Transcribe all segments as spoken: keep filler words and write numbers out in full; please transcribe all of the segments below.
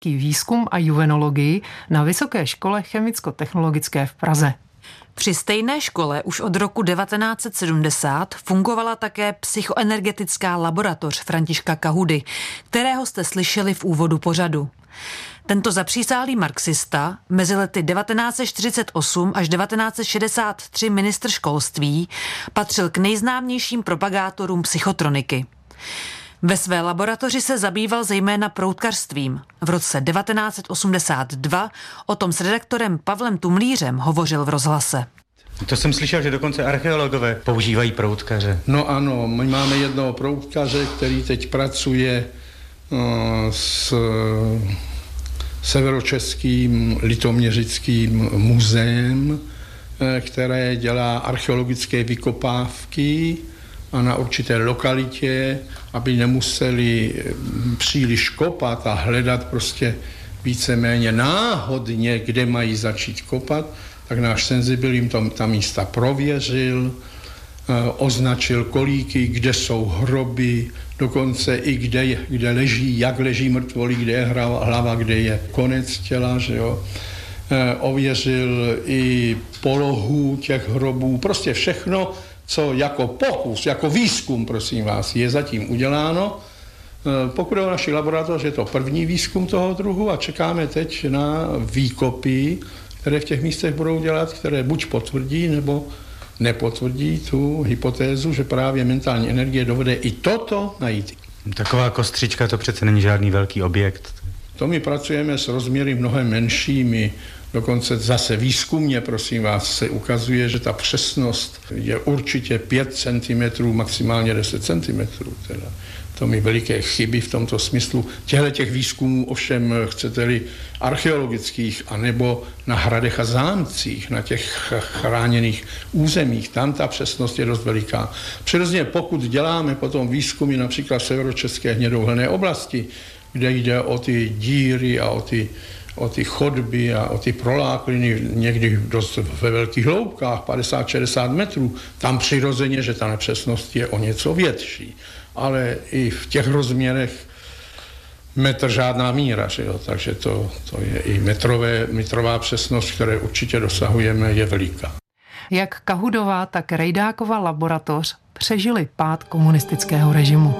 výzkum a juvenologii na Vysoké škole chemicko-technologické v Praze. Při stejné škole už od roku devatenáct set sedmdesát fungovala také psychoenergetická laboratoř Františka Kahudy, kterého jste slyšeli v úvodu pořadu. Tento zapřísálý marxista, mezi lety devatenáct set čtyřicet osm až devatenáct set šedesát tři ministr školství, patřil k nejznámějším propagátorům psychotroniky. Ve své laboratoři se zabýval zejména proutkařstvím. V roce devatenáct set osmdesát dva o tom s redaktorem Pavlem Tumlířem hovořil v rozhlase. To jsem slyšel, že dokonce archeologové používají proutkaře. No ano, my máme jednoho proutkaře, který teď pracuje uh, s severočeským litoměřickým muzeem, které dělá archeologické vykopávky a na určité lokalitě, aby nemuseli příliš kopat a hledat prostě víceméně náhodně, kde mají začít kopat, tak náš senzibil jim tam ta místa prověřil, označil kolíky, kde jsou hroby, dokonce i kde, kde leží, jak leží mrtvolí, kde je hlava, kde je konec těla, že jo. Ověřil i polohu těch hrobů, prostě všechno, co jako pokus, jako výzkum, prosím vás, je zatím uděláno. Pokud je o naší laboratoř, je to první výzkum toho druhu a čekáme teď na výkopy, které v těch místech budou dělat, které buď potvrdí, nebo nepotvrdí tu hypotézu, že právě mentální energie dovede i toto najít. Taková kostřička to přece není žádný velký objekt. To my pracujeme s rozměry mnohem menšími, dokonce zase výzkumně, prosím vás, se ukazuje, že ta přesnost je určitě pět centimetrů, maximálně deset centimetrů. Teda. To mi veliké chyby v tomto smyslu. Těchto těch výzkumů ovšem, chcete-li, archeologických, anebo na hradech a zámcích, na těch chráněných územích, tam ta přesnost je dost veliká. Přirozeně pokud děláme potom výzkumy například v severočeské hnědouhelné oblasti, kde jde o ty díry a o ty, o ty chodby a o ty prolákliny někdy dost ve velkých hloubkách, padesát šedesát metrů, tam přirozeně, že ta nepřesnost je o něco větší. Ale i v těch rozměrech metr žádná míra, že jo? Takže to, to je i metrové, metrová přesnost, které určitě dosahujeme, je veliká. Jak Kahudová, tak Rejdákova laboratoř přežili pád komunistického režimu.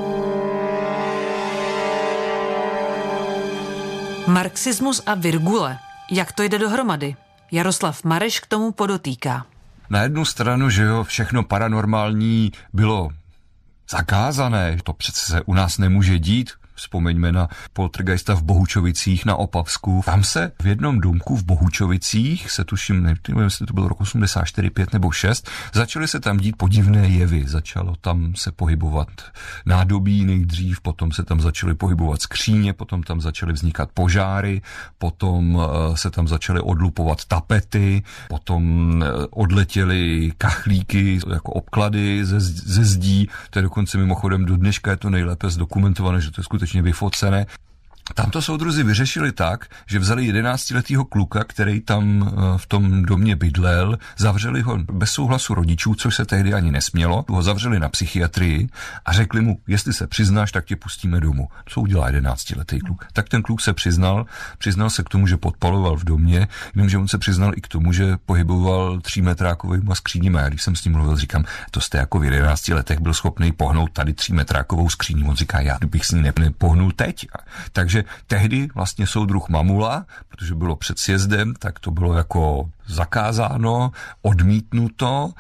Marxismus a virgule. Jak to jde dohromady? Jaroslav Mareš k tomu podotýká. Na jednu stranu, že jo, všechno paranormální bylo zakázané, to přece se u nás nemůže dít. Vzpomeňme na poltergeista v Bohučovicích na Opavsku. Tam se v jednom domku v Bohučovicích, se tuším, nevím, jestli to bylo rok osmdesát čtyři, pět nebo šest, začaly se tam dít podivné jevy. Začalo tam se pohybovat nádobí nejdřív, potom se tam začaly pohybovat skříně, potom tam začaly vznikat požáry, potom se tam začaly odlupovat tapety, potom odletěly kachlíky jako obklady ze, ze zdí. To je dokonce mimochodem do dneška je to nejlépe zdokumentované, že to je skutečně vyfocené. Tamto soudruzi vyřešili tak, že vzali jedenáctiletýho kluka, který tam v tom domě bydlel, zavřeli ho bez souhlasu rodičů, což se tehdy ani nesmělo, ho zavřeli na psychiatrii a řekli mu, jestli se přiznáš, tak tě pustíme domů. Co udělá jedenáctiletý kluk? Tak ten kluk se přiznal, přiznal se k tomu, že podpaloval v domě, jenomže on se přiznal i k tomu, že pohyboval třímetrákovýma skříněma. Já když jsem s ním mluvil, říkám, to jste jako v jedenácti letech byl schopný pohnout tady třímetrákovou skříní. On říká, já bych s ní nepohnul teď. Takže tehdy vlastně soudruh Mamula, protože bylo před sjezdem, tak to bylo jako zakázáno, odmítnuto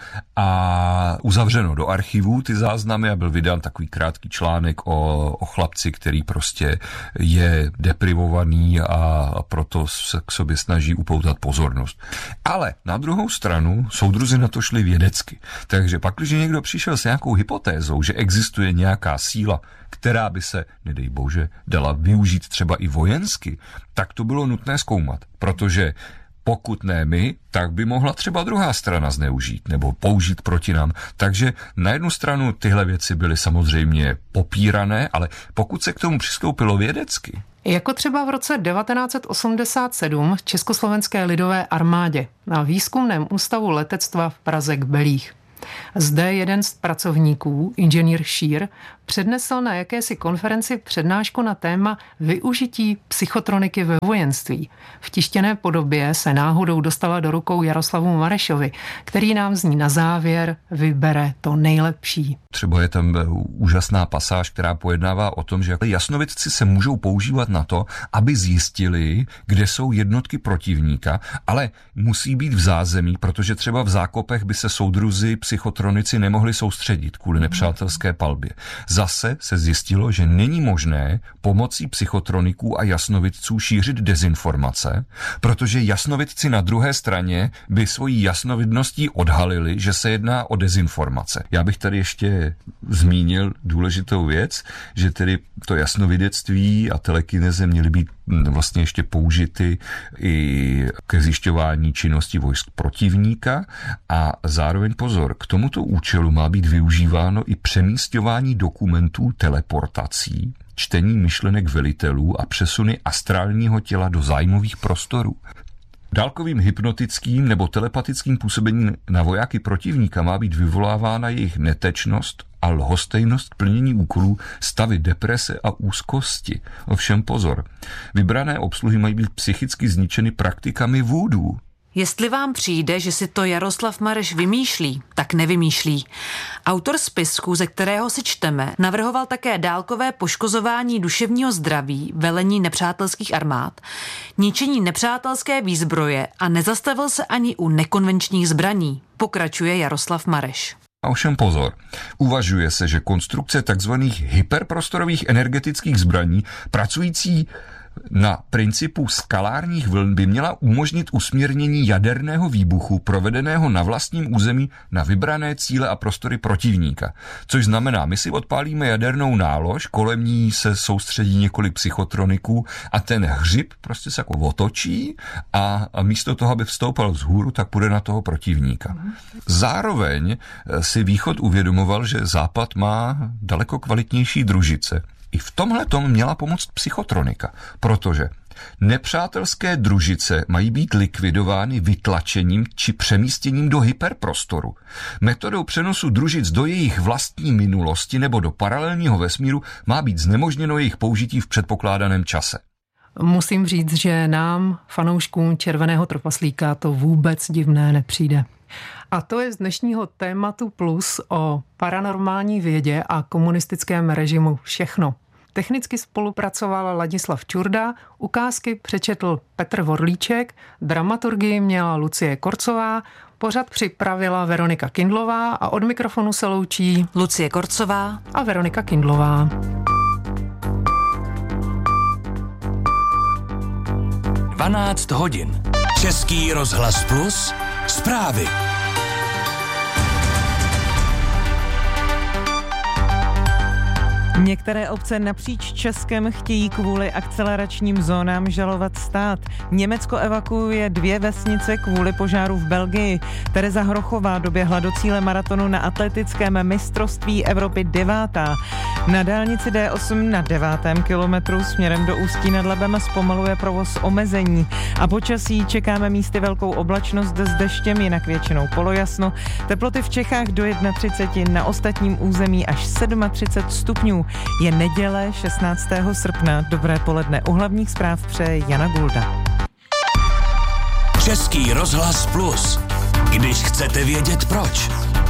a uzavřeno do archivů ty záznamy a byl vydán takový krátký článek o, o chlapci, který prostě je deprivovaný a, a proto se k sobě snaží upoutat pozornost. Ale na druhou stranu soudruzi na to šli vědecky. Takže pak, když někdo přišel s nějakou hypotézou, že existuje nějaká síla, která by se, nedej bože, dala využít třeba i vojensky, tak to bylo nutné zkoumat, protože pokud ne my, tak by mohla třeba druhá strana zneužít nebo použít proti nám. Takže na jednu stranu tyhle věci byly samozřejmě popírané, ale pokud se k tomu přistoupilo vědecky. Jako třeba v roce devatenáct set osmdesát sedm v Československé lidové armádě na výzkumném ústavu letectva v Praze k Belích. Zde jeden z pracovníků, inženýr Šír, přednesl na jakési konferenci přednášku na téma využití psychotroniky ve vojenství. V tištěné podobě se náhodou dostala do rukou Jaroslavu Marešovi, který nám z ní na závěr vybere to nejlepší. Třeba je tam úžasná pasáž, která pojednává o tom, že jasnovidci se můžou používat na to, aby zjistili, kde jsou jednotky protivníka, ale musí být v zázemí, protože třeba v zákopech by se soudruzi psychotronici nemohli soustředit kvůli nepřátelské palbě. Zase se zjistilo, že není možné pomocí psychotroniků a jasnovidců šířit dezinformace, protože jasnovidci na druhé straně by svojí jasnovidností odhalili, že se jedná o dezinformace. Já bych tady ještě zmínil důležitou věc, že tedy to jasnovidectví a telekineze měly být vlastně ještě použity i ke zjišťování činnosti vojsk protivníka a zároveň pozor, k tomuto účelu má být využíváno i přemísťování dokumentů teleportací, čtení myšlenek velitelů a přesuny astrálního těla do zájmových prostorů. Dálkovým hypnotickým nebo telepatickým působením na vojáky protivníka má být vyvolávána jejich netečnost a lhostejnost k plnění úkolů, stavy deprese a úzkosti. Ovšem pozor, vybrané obsluhy mají být psychicky zničeny praktikami vůdů. Jestli vám přijde, že si to Jaroslav Mareš vymýšlí, tak nevymýšlí. Autor spisku, ze kterého si čteme, navrhoval také dálkové poškozování duševního zdraví, velení nepřátelských armád, ničení nepřátelské výzbroje a nezastavil se ani u nekonvenčních zbraní, pokračuje Jaroslav Mareš. A ovšem pozor, uvažuje se, že konstrukce tzv. Hyperprostorových energetických zbraní pracující na principu skalárních vln by měla umožnit usměrnění jaderného výbuchu provedeného na vlastním území na vybrané cíle a prostory protivníka. Což znamená, my si odpálíme jadernou nálož, kolem ní se soustředí několik psychotroniků a ten hřib prostě se jako otočí a, a místo toho, aby vstoupal vzhůru, tak půjde na toho protivníka. Zároveň si Východ uvědomoval, že Západ má daleko kvalitnější družice. I v tomhle tom měla pomoct psychotronika, protože nepřátelské družice mají být likvidovány vytlačením či přemístěním do hyperprostoru. Metodou přenosu družic do jejich vlastní minulosti nebo do paralelního vesmíru má být znemožněno jejich použití v předpokládaném čase. Musím říct, že nám, fanouškům Červeného trpaslíka, to vůbec divné nepřijde. A to je z dnešního tématu Plus o paranormální vědě a komunistickém režimu všechno. Technicky spolupracoval Ladislav Čurda, ukázky přečetl Petr Vorlíček, dramaturgii měla Lucie Korcová, pořad připravila Veronika Kindlová a od mikrofonu se loučí Lucie Korcová a Veronika Kindlová. dvanáct hodin. Český rozhlas Plus. Zprávy. Některé obce napříč Českem chtějí kvůli akceleračním zónám žalovat stát. Německo evakuuje dvě vesnice kvůli požáru v Belgii. Tereza Hrochová doběhla do cíle maratonu na atletickém mistrovství Evropy devátá. Na dálnici D osm na devátém kilometru směrem do Ústí nad Labem zpomaluje provoz omezení. A počasí čekáme místy velkou oblačnost s deštěm, jinak většinou polojasno. Teploty v Čechách do třicet jedna, na ostatním území až třicet sedm stupňů. Je neděle šestnáctého srpna. Dobré poledne. U hlavních zpráv přeje Jana Gulda. Český rozhlas Plus. Když chcete vědět proč.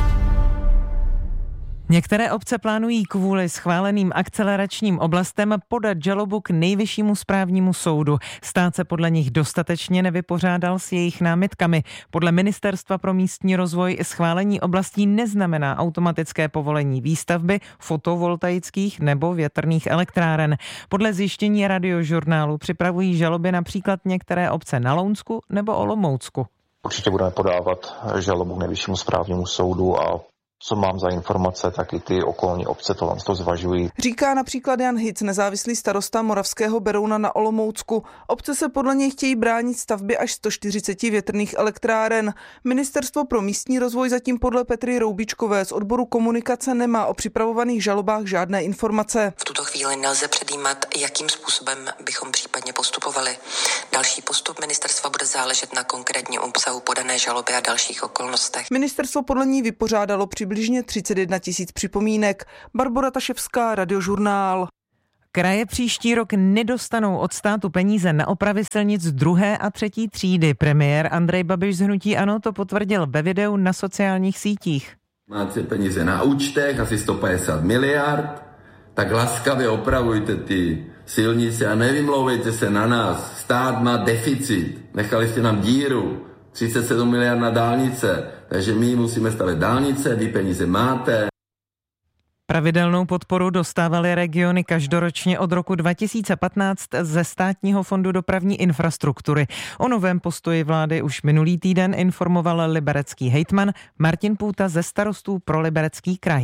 Některé obce plánují kvůli schváleným akceleračním oblastem podat žalobu k Nejvyššímu správnímu soudu. Stát se podle nich dostatečně nevypořádal s jejich námitkami. Podle Ministerstva pro místní rozvoj schválení oblastí neznamená automatické povolení výstavby fotovoltaických nebo větrných elektráren. Podle zjištění Radiožurnálu připravují žaloby například některé obce na Lounsku nebo Olomoucku. Určitě budeme podávat žalobu k Nejvyššímu správnímu soudu a co mám za informace, tak i ty okolní obce to, to zvažují. Říká například Jan Hic, nezávislý starosta Moravského Berouna na Olomoucku. Obce se podle něj chtějí bránit stavbě až sto čtyřicet větrných elektráren. Ministerstvo pro místní rozvoj zatím podle Petry Roubičkové z odboru komunikace nemá o připravovaných žalobách žádné informace. V tuto chvíli nelze předjímat, jakým způsobem bychom případně postupovali. Další postup ministerstva bude záležet na konkrétním obsahu podané žaloby a dalších okolnostech. Ministerstvo podle ní vypořádalo přibližně třicet jedna tisíc připomínek. Barbora Taševská, Radiožurnál. Kraje příští rok nedostanou od státu peníze na opravy silnic druhé a třetí třídy. Premiér Andrej Babiš z hnutí ANO to potvrdil ve videu na sociálních sítích. Máte peníze na účtech, asi sto padesát miliard, tak laskavě opravujte ty silnice a nevymlouvejte se na nás. Stát má deficit, nechali jste nám díru, třicet sedm miliard na dálnice, takže my musíme stavět dálnice, vy peníze máte. Pravidelnou podporu dostávaly regiony každoročně od roku dva tisíce patnáct ze Státního fondu dopravní infrastruktury. O novém postoji vlády už minulý týden informoval liberecký hejtman Martin Půta ze Starostů pro Liberecký kraj.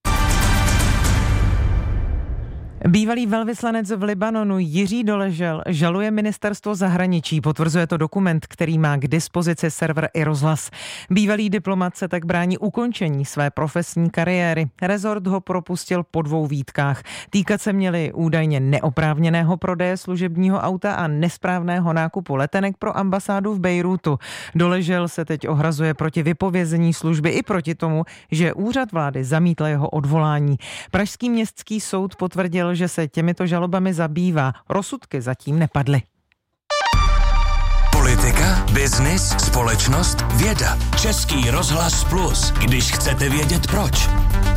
Bývalý velvyslanec v Libanonu Jiří Doležel žaluje ministerstvo zahraničí. Potvrzuje to dokument, který má k dispozici server i rozhlas. Bývalý diplomat se tak brání ukončení své profesní kariéry. Rezort ho propustil po dvou výtkách. Týkat se měly údajně neoprávněného prodeje služebního auta a nesprávného nákupu letenek pro ambasádu v Bejrútu. Doležel se teď ohrazuje proti vypovězení služby i proti tomu, že úřad vlády zamítl jeho odvolání. Pražský městský soud potvrdil, že se těmito žalobami zabývá. Rozsudky zatím nepadly. Politika, biznis, společnost, věda. Český rozhlas Plus, když chcete vědět proč.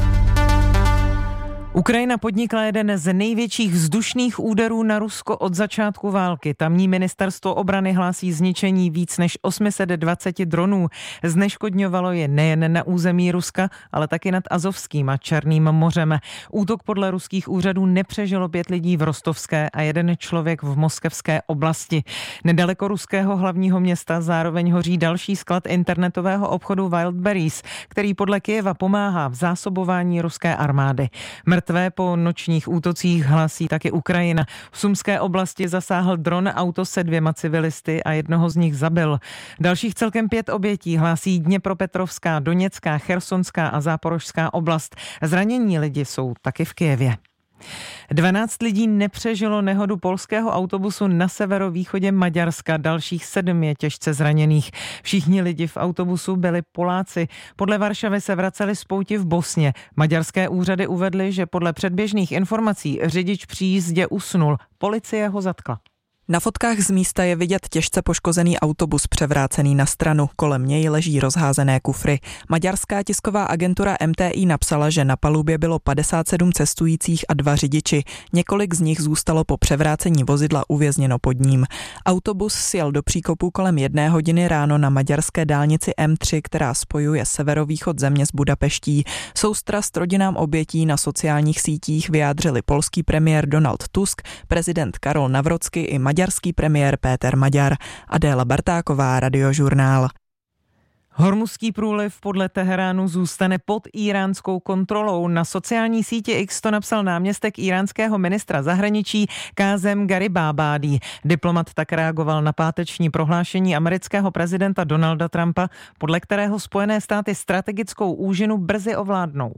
Ukrajina podnikla jeden z největších vzdušných úderů na Rusko od začátku války. Tamní ministerstvo obrany hlásí zničení víc než osm set dvacet dronů. Zneškodňovalo je nejen na území Ruska, ale taky nad Azovským a Černým mořem. Útok podle ruských úřadů nepřežilo pět lidí v Rostovské a jeden člověk v Moskevské oblasti. Nedaleko ruského hlavního města zároveň hoří další sklad internetového obchodu Wildberries, který podle Kyjeva pomáhá v zásobování ruské armády. Mrtvé po nočních útocích hlásí taky Ukrajina. V Sumské oblasti zasáhl dron auto se dvěma civilisty a jednoho z nich zabil. Dalších celkem pět obětí hlásí Dněpropetrovská, Doněcká, Chersonská a Záporožská oblast. Zranění lidi jsou taky v Kyjevě. dvanáct lidí nepřežilo nehodu polského autobusu na severovýchodě Maďarska, dalších sedm je těžce zraněných. Všichni lidi v autobusu byli Poláci. Podle Varšavy se vraceli z pouti v Bosně. Maďarské úřady uvedly, že podle předběžných informací řidič při jízdě usnul. Policie ho zatkla. Na fotkách z místa je vidět těžce poškozený autobus převrácený na stranu. Kolem něj leží rozházené kufry. Maďarská tisková agentura M T I napsala, že na palubě bylo padesát sedm cestujících a dva řidiči. Několik z nich zůstalo po převrácení vozidla uvězněno pod ním. Autobus sjel do příkopu kolem jedné hodiny ráno na maďarské dálnici M tři, která spojuje severovýchod země s Budapeští. Soustrast rodinám obětí na sociálních sítích vyjádřili polský premiér Donald Tusk, prezident Karol Nawrocki i maďarský premiér Péter Maďar. Adéla Bartáková, Radiožurnál. Hormuzský průliv podle Teheránu zůstane pod íránskou kontrolou. Na sociální síti X to napsal náměstek íránského ministra zahraničí Kázem Garibábádí. Diplomat tak reagoval na páteční prohlášení amerického prezidenta Donalda Trumpa, podle kterého Spojené státy strategickou úžinu brzy ovládnou.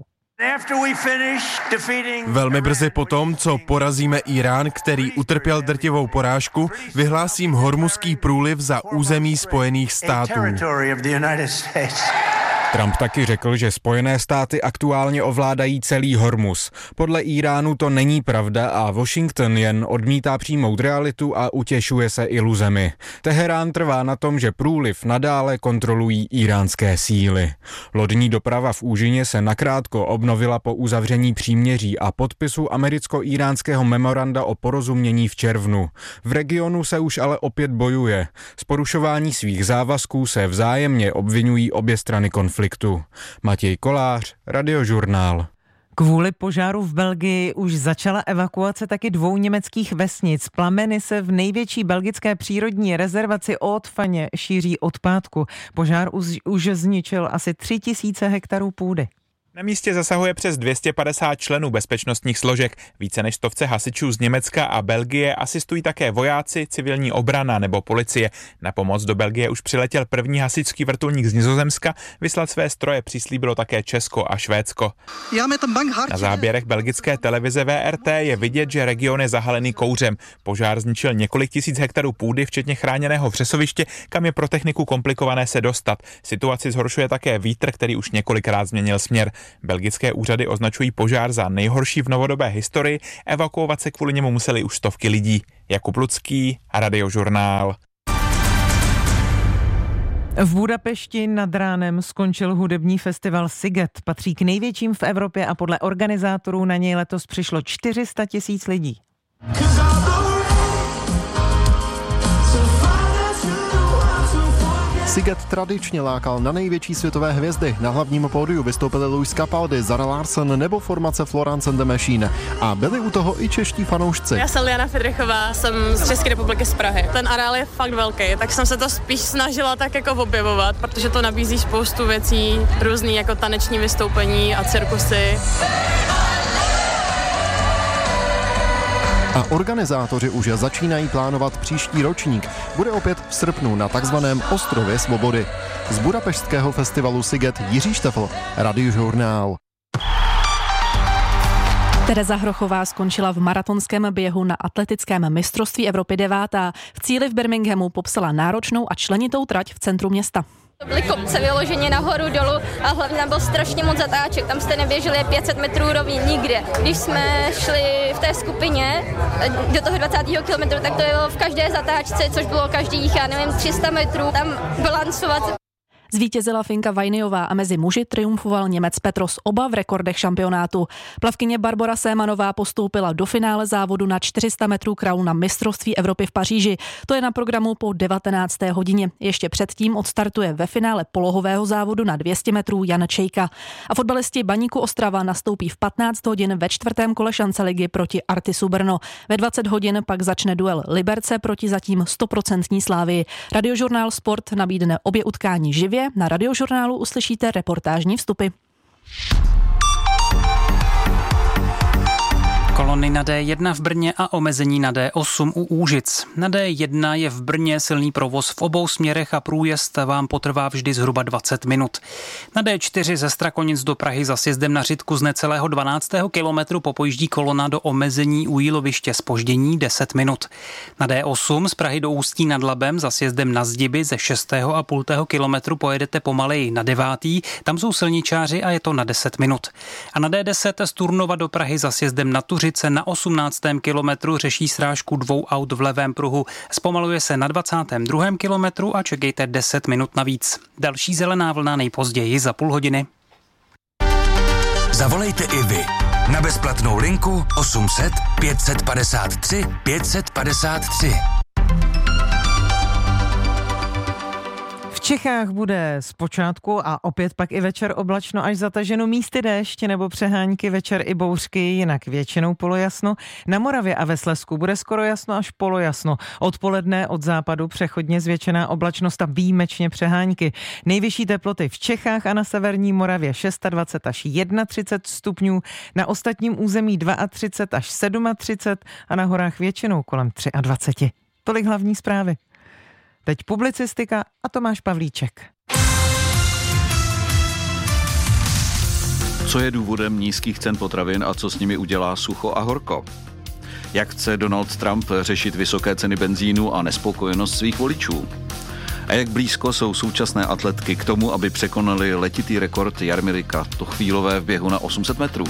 Velmi brzy potom, co porazíme Irán, který utrpěl drtivou porážku, vyhlásím Hormuzský průliv za území Spojených států. Trump taky řekl, že Spojené státy aktuálně ovládají celý Hormuz. Podle Iránu to není pravda a Washington jen odmítá přijmout realitu a utěšuje se iluzemi. Teherán trvá na tom, že průliv nadále kontrolují íránské síly. Lodní doprava v úžině se nakrátko obnovila po uzavření příměří a podpisu americko-íránského memoranda o porozumění v červnu. V regionu se už ale opět bojuje. Z porušování svých závazků se vzájemně obvinují obě strany konfliktu. Matěj Kolář, Radiožurnál. Kvůli požáru v Belgii už začala evakuace taky dvou německých vesnic. Plameny se v největší belgické přírodní rezervaci Haute-Fagne šíří od pátku. Požár už, už zničil asi tři tisíce hektarů půdy. Na místě zasahuje přes dvě stě padesát členů bezpečnostních složek. Více než stovce hasičů z Německa a Belgie asistují také vojáci, civilní obrana nebo policie. Na pomoc do Belgie už přiletěl první hasičský vrtulník z Nizozemska, vyslat své stroje přislíbilo také Česko a Švédsko. Na záběrech belgické televize V R T je vidět, že region je zahalený kouřem. Požár zničil několik tisíc hektarů půdy, včetně chráněného vřesoviště, kam je pro techniku komplikované se dostat. Situaci zhoršuje také vítr, který už několikrát změnil směr. Belgické úřady označují požár za nejhorší v novodobé historii, evakuovat se kvůli němu museli už stovky lidí. Jakub Lucký, Radiožurnál. V Budapešti nad ránem skončil hudební festival Sziget. Patří k největším v Evropě a podle organizátorů na něj letos přišlo čtyři sta tisíc lidí. Sziget tradičně lákal na největší světové hvězdy. Na hlavním pódiu vystoupili Luis Capaldi, Zara Larsson nebo formace Florence and the Machine. A byli u toho i čeští fanoušci. Já jsem Liana Fedrechová, jsem z České republiky z Prahy. Ten areál je fakt velký, tak jsem se to spíš snažila tak jako objevovat, protože to nabízí spoustu věcí, různý jako taneční vystoupení a cirkusy. A organizátoři už začínají plánovat příští ročník. Bude opět v srpnu na takzvaném Ostrově svobody. Z budapešťského festivalu Sziget Jiří Štefl, Radiožurnál. Tereza Hrochová skončila v maratonském běhu na atletickém mistrovství Evropy devátá. V cíli v Birminghamu popsala náročnou a členitou trať v centru města. To byly kopce vyloženě nahoru, dolů a hlavně tam byl strašně moc zatáček, tam jste neběželi pět set metrů rovně nikde. Když jsme šli v té skupině do toho dvacátého kilometru, tak to bylo v každé zatáčce, což bylo každých, já nevím, tři sta metrů, tam balancovat. Zvítězila Finka Vajniová a mezi muži triumfoval Němec Petros, oba v rekordech šampionátu. Plavkyně Barbora Sémanová postoupila do finále závodu na čtyři sta metrů kraulu na mistrovství Evropy v Paříži. To je na programu po devatenácté hodině. Ještě předtím odstartuje ve finále polohového závodu na dvě stě metrů Jan Čejka. A fotbalisti Baníku Ostrava nastoupí v patnáct hodin ve čtvrtém kole šance ligy proti Artisu Brno. Ve dvacet hodin pak začne duel Liberce proti zatím stoprocentní Slávii. Radiožurnál Sport nabídne obě utkání živě. Na Radiožurnálu uslyšíte reportážní vstupy. Kolony na D jedna v Brně a omezení na D osm u Úžic. Na D jedna je v Brně silný provoz v obou směrech a průjezd vám potrvá vždy zhruba dvacet minut. Na D čtyři ze Strakonic do Prahy za sjezdem na Řitku z necelého dvanáctého kilometru popojíždí kolona do omezení u Jíloviště zpoždění deset minut. Na D osm z Prahy do Ústí nad Labem za sjezdem na Zdiby ze šestého a půl kilometru pojedete pomaleji na devátý, tam jsou silničáři a je to na deset minut. A na D deset z Turnova do Prahy za sjezdem na Tuřice na osmnáctém kilometru řeší srážku dvou aut v levém pruhu. Zpomaluje se na dvacátém druhém kilometru a čekejte deset minut navíc. Další zelená vlna nejpozději za půl hodiny. Zavolejte i vy na bezplatnou linku osm set pět set padesát tři pět set padesát tři. V Čechách bude zpočátku a opět pak i večer oblačno až zataženo, místy déšť nebo přehánky, večer i bouřky, jinak většinou polojasno. Na Moravě a ve Slezsku bude skoro jasno až polojasno. Odpoledne od západu přechodně zvětšená oblačnost a výjimečně přehánky. Nejvyšší teploty v Čechách a na severní Moravě dvacet šest až třicet jedna stupňů, na ostatním území třicet dva až třicet sedm a na horách většinou kolem dvacet tři. Tolik hlavní zprávy. Teď publicistika a Tomáš Pavlíček. Co je důvodem nízkých cen potravin a co s nimi udělá sucho a horko? Jak chce Donald Trump řešit vysoké ceny benzínu a nespokojenost svých voličů? A jak blízko jsou současné atletky k tomu, aby překonali letitý rekord Jarmily Tochvílové v běhu na osm set metrů?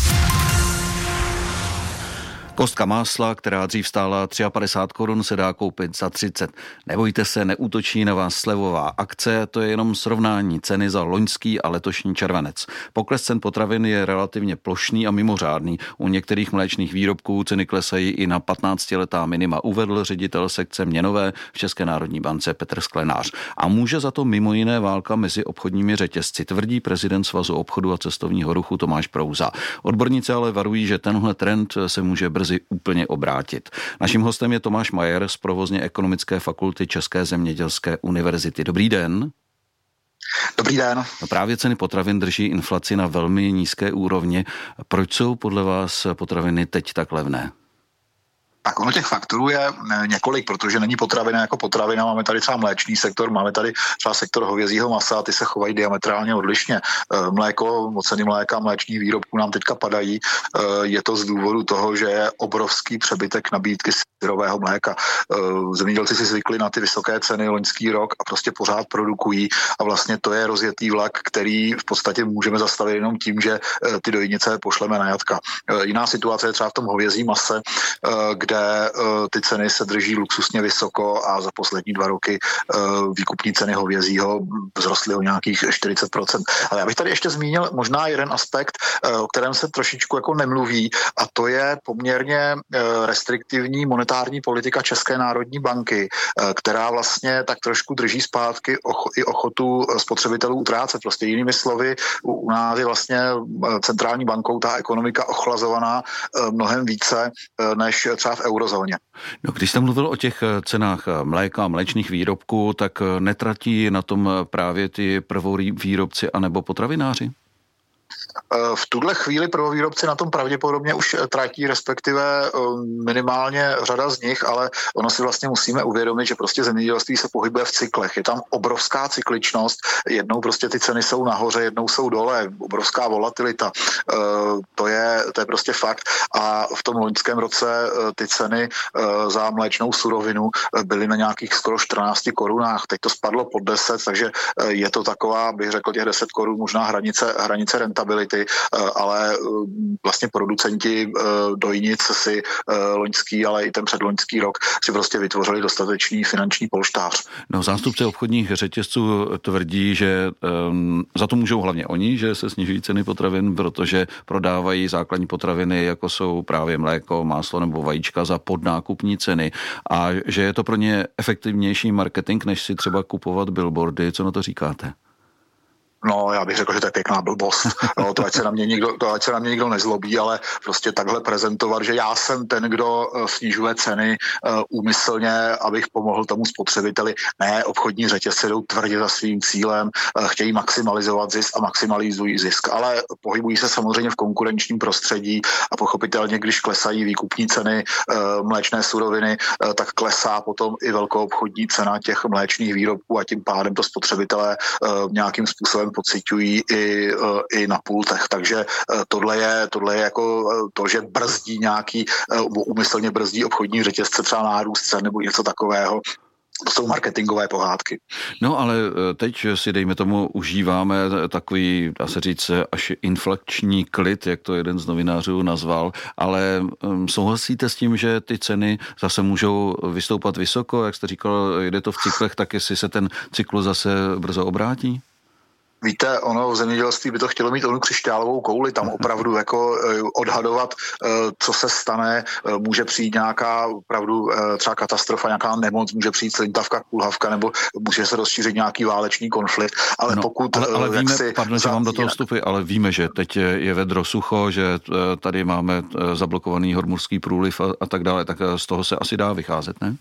Kostka másla, která dřív stála padesát tři korun, se dá koupit za třicet. Nebojte se, neútočí na vás slevová akce, to je jenom srovnání ceny za loňský a letošní červenec. Pokles cen potravin je relativně plošný a mimořádný. U některých mléčných výrobků ceny klesají i na patnáctiletá minima, uvedl ředitel sekce měnové v České národní bance Petr Sklenář. A může za to mimo jiné válka mezi obchodními řetězci, tvrdí prezident Svazu obchodu a cestovního ruchu Tomáš Prouza. Odborníci ale varují, že tenhle trend se může brzy úplně obrátit. Naším hostem je Tomáš Majer z provozně ekonomické fakulty České zemědělské univerzity. Dobrý den. Dobrý den. No právě ceny potravin drží inflaci na velmi nízké úrovni. Proč jsou podle vás potraviny teď tak levné? Tak ono těch faktorů je několik, protože není potravina jako potravina. Máme tady třeba mléčný sektor, máme tady třeba sektor hovězího masa a ty se chovají diametrálně odlišně. Mléko, ceny mléka, mléčných výrobků nám teďka padají. Je to z důvodu toho, že je obrovský přebytek nabídky syrového mléka. Zemědělci si zvykli na ty vysoké ceny loňský rok a prostě pořád produkují a vlastně to je rozjetý vlak, který v podstatě můžeme zastavit jenom tím, že ty dojnice pošleme na jatka. Jiná situace je třeba v tom hovězím mase, kde ty ceny se drží luxusně vysoko a za poslední dva roky výkupní ceny hovězího vzrostly o nějakých čtyřicet procent. Ale já bych tady ještě zmínil možná jeden aspekt, o kterém se trošičku jako nemluví, a to je poměrně restriktivní monetární politika České národní banky, která vlastně tak trošku drží zpátky i ochotu spotřebitelů utrácet. Prostě jinými slovy, u nás je vlastně centrální bankou ta ekonomika ochlazovaná mnohem více než třeba v eurozóně. No, když jste mluvil o těch cenách mléka a mléčných výrobků, tak netratí na tom právě ty prvovýrobci anebo potravináři? V tuhle chvíli prvovýrobci na tom pravděpodobně už tratí, respektive minimálně řada z nich, ale ono si vlastně musíme uvědomit, že prostě zemědělství se pohybuje v cyklech. Je tam obrovská cykličnost, jednou prostě ty ceny jsou nahoře, jednou jsou dole, obrovská volatilita. To je, to je prostě fakt. A v tom loňském roce ty ceny za mléčnou surovinu byly na nějakých skoro čtrnáct korunách. Teď to spadlo pod deset, takže je to taková, bych řekl, těch deset korun možná hranice, hranice rentability, ale vlastně producenti dojnic si loňský, ale i ten předloňský rok si prostě vytvořili dostatečný finanční polštář. No, zástupci obchodních řetězců tvrdí, že um, za to můžou hlavně oni, že se snižují ceny potravin, protože prodávají základní potraviny, jako jsou právě mléko, máslo nebo vajíčka za podnákupní ceny a že je to pro ně efektivnější marketing, než si třeba kupovat billboardy. Co na to říkáte? No, já bych řekl, že to je pěkná blbost. No, to, ať se na mě nikdo, to, ať se na mě nikdo nezlobí, ale prostě takhle prezentovat, že já jsem ten, kdo snižuje ceny uh, úmyslně, abych pomohl tomu spotřebiteli. Ne, obchodní řetězce jdou tvrdě za svým cílem, uh, chtějí maximalizovat zisk a maximalizují zisk, ale pohybují se samozřejmě v konkurenčním prostředí a pochopitelně, když klesají výkupní ceny uh, mléčné suroviny, uh, tak klesá potom i velkoobchodní cena těch mléčných výrobků a tím pádem to spotřebitelé uh, nějakým způsobem pociťují i, i na pultech. Takže tohle je, tohle je jako to, že brzdí nějaký, úmyslně brzdí obchodní řetězce, třeba nárůst cen nebo něco takového. To jsou marketingové pohádky. No ale teď si, dejme tomu, užíváme takový, dá se říct, až inflační klid, jak to jeden z novinářů nazval, ale souhlasíte s tím, že ty ceny zase můžou vystoupat vysoko, jak jste říkal, jde to v cyklech, tak jestli se ten cyklus zase brzo obrátí? Víte, ono v zemědělství by to chtělo mít onu křišťálovou kouli, tam opravdu jako odhadovat, co se stane, může přijít nějaká opravdu třeba katastrofa, nějaká nemoc, může přijít slintavka, kulhavka, nebo může se rozšířit nějaký válečný konflikt, ale no, pokud... Ale, ale víme, si pardon, že vám do toho vstupy, ale víme, že teď je vedro sucho, že tady máme zablokovaný hormuzský průliv a, a tak dále, tak z toho se asi dá vycházet, ne?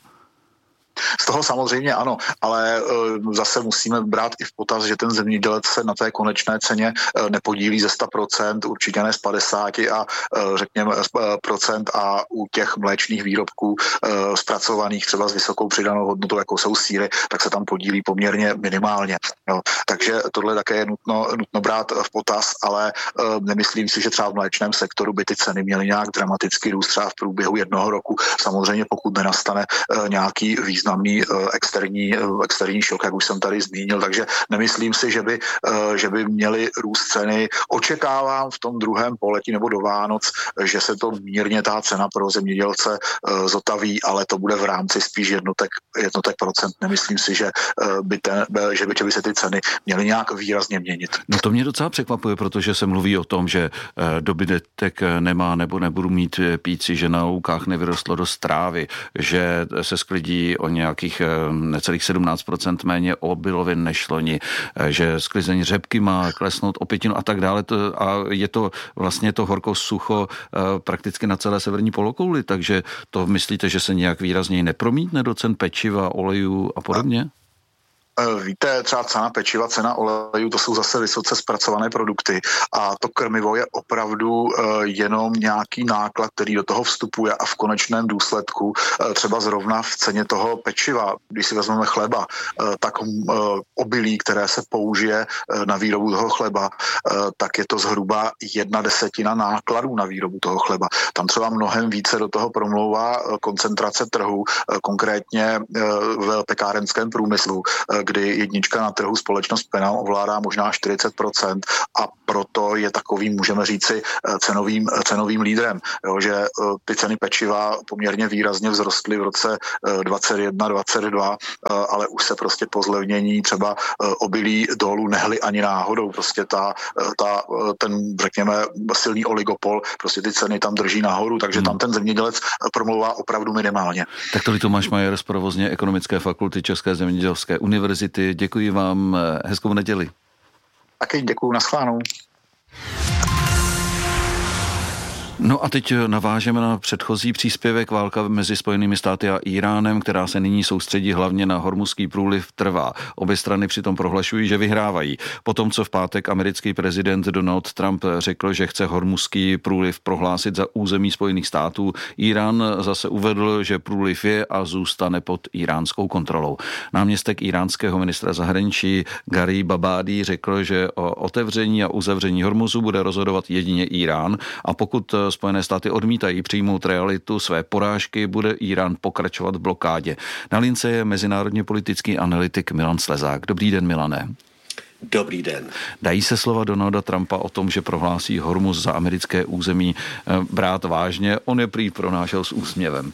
Z toho samozřejmě ano, ale zase musíme brát i v potaz, že ten zemědělec se na té konečné ceně nepodílí ze sto procent, určitě ne z padesát a řekněme procent a u těch mléčných výrobků zpracovaných třeba s vysokou přidanou hodnotou, jako jsou sýry, tak se tam podílí poměrně minimálně. Jo. Takže tohle také je nutno, nutno brát v potaz, ale nemyslím si, že třeba v mléčném sektoru by ty ceny měly nějak dramaticky růst třeba v průběhu jednoho roku. Samozřejmě pokud nenastane nějaký význam významný externí, externí šok, jak už jsem tady zmínil, takže nemyslím si, že by, že by měly růst ceny. Očekávám v tom druhém poletí nebo do Vánoc, že se to mírně ta cena pro zemědělce zotaví, ale to bude v rámci spíš jednotek, jednotek procent. Nemyslím si, že by, ten, že by, že by se ty ceny měly nějak výrazně měnit. No to mě docela překvapuje, protože se mluví o tom, že dobytek nemá nebo nebudu mít píci, že na loukách nevyrostlo dost trávy, že se sklidí o nějakých necelých sedmnáct procent méně obilovin než loni, že sklizeň řepky má klesnout o pětinu a tak dále. A je to vlastně to horko sucho prakticky na celé severní polokouli, takže to myslíte, že se nějak výrazněji nepromítne do cen pečiva, olejů a podobně? Víte, třeba cena pečiva, cena olejů, to jsou zase vysoce zpracované produkty a to krmivo je opravdu jenom nějaký náklad, který do toho vstupuje a v konečném důsledku třeba zrovna v ceně toho pečiva, když si vezmeme chleba, tak obilí, které se použije na výrobu toho chleba, tak je to zhruba jedna desetina nákladů na výrobu toho chleba. Tam třeba mnohem více do toho promlouvá koncentrace trhu, konkrétně v pekárenském průmyslu, kdy jednička na trhu společnost Penam ovládá možná čtyřicet procent a proto je takovým, můžeme říci, cenovým, cenovým lídrem. Jo, že ty ceny pečiva poměrně výrazně vzrostly v roce dvacet jedna dvacet dva, ale už se prostě po zlevnění třeba obilí dolů nehly ani náhodou. Prostě ta, ta, ten, řekněme, silný oligopol, prostě ty ceny tam drží nahoru, takže hmm. tam ten zemědělec promlouvá opravdu minimálně. Tak to Tomáš Majer z provozně Ekonomické fakulty České zemědělské univerzity. Děkuji vám, hezkou neděli. Taky děkuji, nashledanou. No a teď navážeme na předchozí příspěvek. Válka mezi Spojenými státy a Íránem, která se nyní soustředí hlavně na Hormuzský průliv, trvá. Obě strany přitom prohlašují, že vyhrávají. Potom, co v pátek americký prezident Donald Trump řekl, že chce Hormuzský průliv prohlásit za území Spojených států, Írán zase uvedl, že průliv je a zůstane pod iránskou kontrolou. Náměstek íránského ministra zahraničí Gari Babadi řekl, že o otevření a uzavření Hormuzu bude rozhodovat jedině Írán a pokud Spojené státy odmítají přijmout realitu své porážky, bude Írán pokračovat v blokádě. Na lince je mezinárodně politický analytik Milan Slezák. Dobrý den, Milane. Dobrý den. Dají se slova Donalda Trumpa o tom, že prohlásí Hormuz za americké území, brát vážně? On je prý pronášel s úsměvem.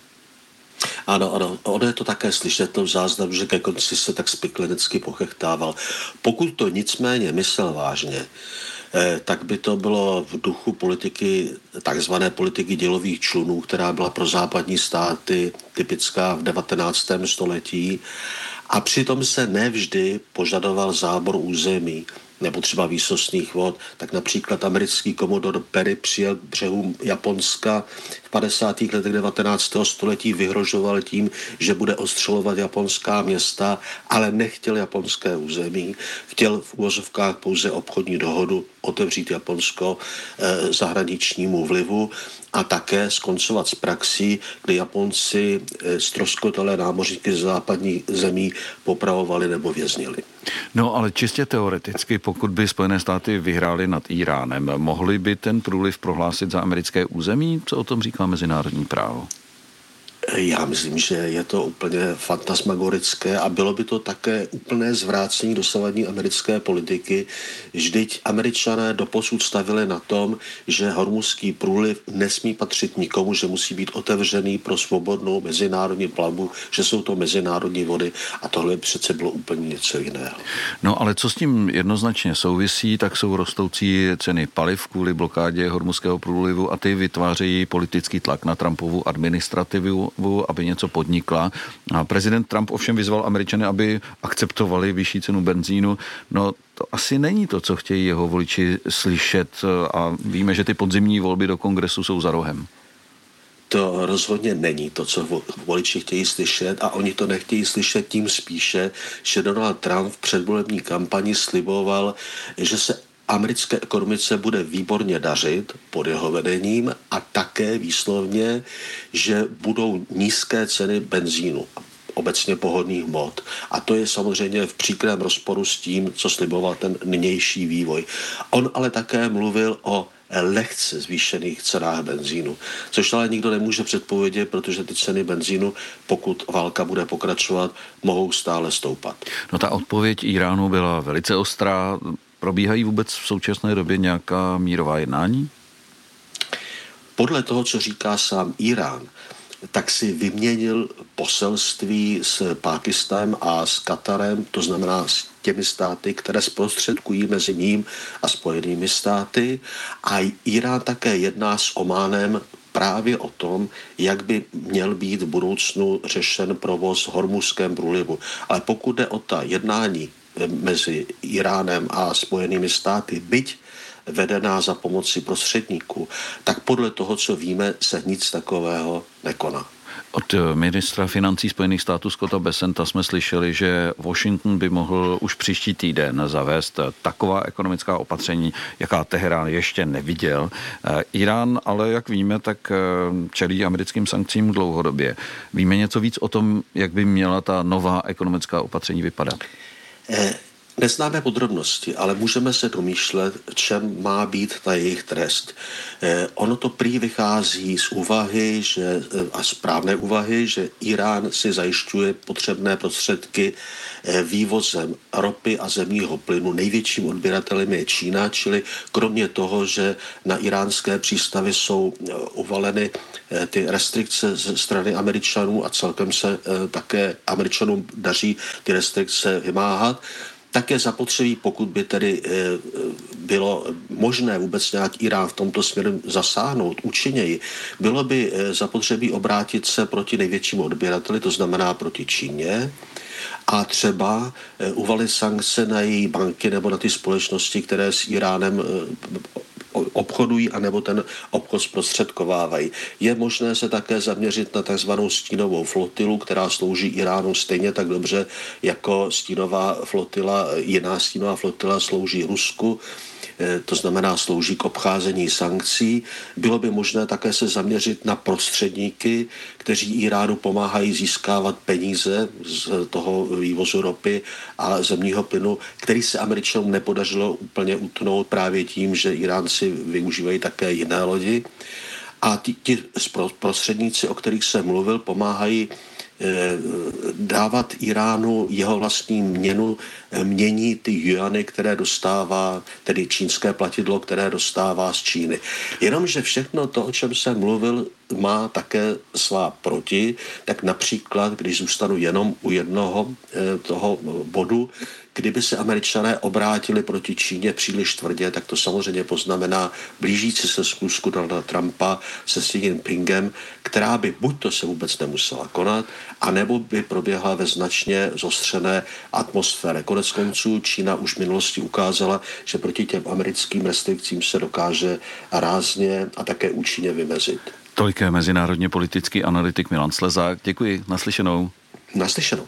Ano, ano, ono je to také slyšet v záznamu, že ke konci se tak spiklenecky pochechtával. Pokud to nicméně myslel vážně, tak by to bylo v duchu politiky, takzvané politiky dělových člunů, která byla pro západní státy typická v devatenáctém století. A přitom se nevždy požadoval zábor území nebo třeba výsostných vod. Tak například americký komodor Perry přijel k břehům Japonska v padesátých letech devatenáctého století, vyhrožoval tím, že bude ostřelovat japonská města, ale nechtěl japonské území. Chtěl v uvozovkách pouze obchodní dohodu otevřít Japonsko eh, zahraničnímu vlivu a také skoncovat s praxí, kdy Japonci eh, ztroskotalé námořníky z západních zemí popravovali nebo věznili. No ale čistě teoreticky, pokud by Spojené státy vyhrály nad Íránem, mohli by ten průliv prohlásit za americké území? Co o tom říká mezinárodní právo? Já myslím, že je to úplně fantasmagorické a bylo by to také úplné zvrácení dosavadní americké politiky. Vždyť Američané doposud stavili na tom, že Hormuzský průliv nesmí patřit nikomu, že musí být otevřený pro svobodnou mezinárodní plavbu, že jsou to mezinárodní vody a tohle přece bylo úplně něco jiného. No ale co s tím jednoznačně souvisí, tak jsou rostoucí ceny paliv kvůli blokádě Hormuzského průlivu a ty vytvářejí politický tlak na Trumpovu administrativu, aby něco podnikla. A prezident Trump ovšem vyzval Američany, aby akceptovali vyšší cenu benzínu. No to asi není to, co chtějí jeho voliči slyšet a víme, že ty podzimní volby do kongresu jsou za rohem. To rozhodně není to, co voliči chtějí slyšet a oni to nechtějí slyšet tím spíše, že Donald Trump v předvolební kampani sliboval, že se americké ekonomice bude výborně dařit pod jeho vedením a také výslovně, že budou nízké ceny benzínu, obecně pohodných hmot. A to je samozřejmě v příkrém rozporu s tím, co sliboval ten nynější vývoj. On ale také mluvil o lehce zvýšených cenách benzínu, což ale nikdo nemůže předpovědět, protože ty ceny benzínu, pokud válka bude pokračovat, mohou stále stoupat. No ta odpověď Iránu byla velice ostrá. Probíhají vůbec v současné době nějaká mírová jednání? Podle toho, co říká sám Irán, tak si vyměnil poselství s Pákistánem a s Katarem, to znamená s těmi státy, které zprostředkují mezi ním a Spojenými státy. A Irán také jedná s Ománem právě o tom, jak by měl být v budoucnu řešen provoz v Hormuzském průlivu. Ale pokud jde o ta jednání mezi Iránem a Spojenými státy, byť vedená za pomoci prostředníků, tak podle toho, co víme, se nic takového nekoná. Od ministra financí Spojených států Scotta Bessenta jsme slyšeli, že Washington by mohl už příští týden zavést taková ekonomická opatření, jaká Teherán ještě neviděl. Irán ale, jak víme, tak čelí americkým sankcím dlouhodobě. Víme něco víc o tom, jak by měla ta nová ekonomická opatření vypadat? Eh. Neznáme podrobnosti, ale můžeme se domýšlet, čem má být ta jejich trest. Eh, ono to prý vychází z úvahy že, a správné úvahy, že Irán si zajišťuje potřebné prostředky eh, vývozem ropy a zemního plynu. Největším odběratelem je Čína, čili kromě toho, že na iránské přístavy jsou eh, uvaleny eh, ty restrikce ze strany Američanů a celkem se eh, také Američanům daří ty restrikce vymáhat, tak je zapotřebí, pokud by tedy e, bylo možné vůbec nějak Irán v tomto směru zasáhnout účinněji, bylo by e, zapotřebí obrátit se proti největšímu odběrateli, to znamená proti Číně, a třeba e, uvalit sankce na její banky nebo na ty společnosti, které s Iránem e, obchodují anebo ten obchod zprostředkovávají. Je možné se také zaměřit na takzvanou stínovou flotilu, která slouží Iránu stejně tak dobře, jako stínová flotila, jiná stínová flotila slouží Rusku, to znamená slouží k obcházení sankcí. Bylo by možné také se zaměřit na prostředníky, kteří Iránu pomáhají získávat peníze z toho vývozu ropy a zemního plynu, který se Američanům nepodařilo úplně utnout právě tím, že Iránci využívají také jiné lodi. A ti, ti prostředníci, o kterých jsem mluvil, pomáhají dávat Iránu jeho vlastní měnu, mění ty juany, které dostává, tedy čínské platidlo, které dostává z Číny. Jenomže všechno to, o čem jsem mluvil, má také svá proti, tak například, když zůstanu jenom u jednoho toho bodu, kdyby se Američané obrátili proti Číně příliš tvrdě, tak to samozřejmě poznamená blížící se schůzku Donalda Trumpa se Xi Jinpingem, která by buď to se vůbec nemusela konat, anebo by proběhla ve značně zostřené atmosféře. Konec konců Čína už v minulosti ukázala, že proti těm americkým restrikcím se dokáže rázně a také účinně vymezit. Tolik je mezinárodně politický analytik Milan Slezák. Děkuji, naslyšenou. Naslyšenou.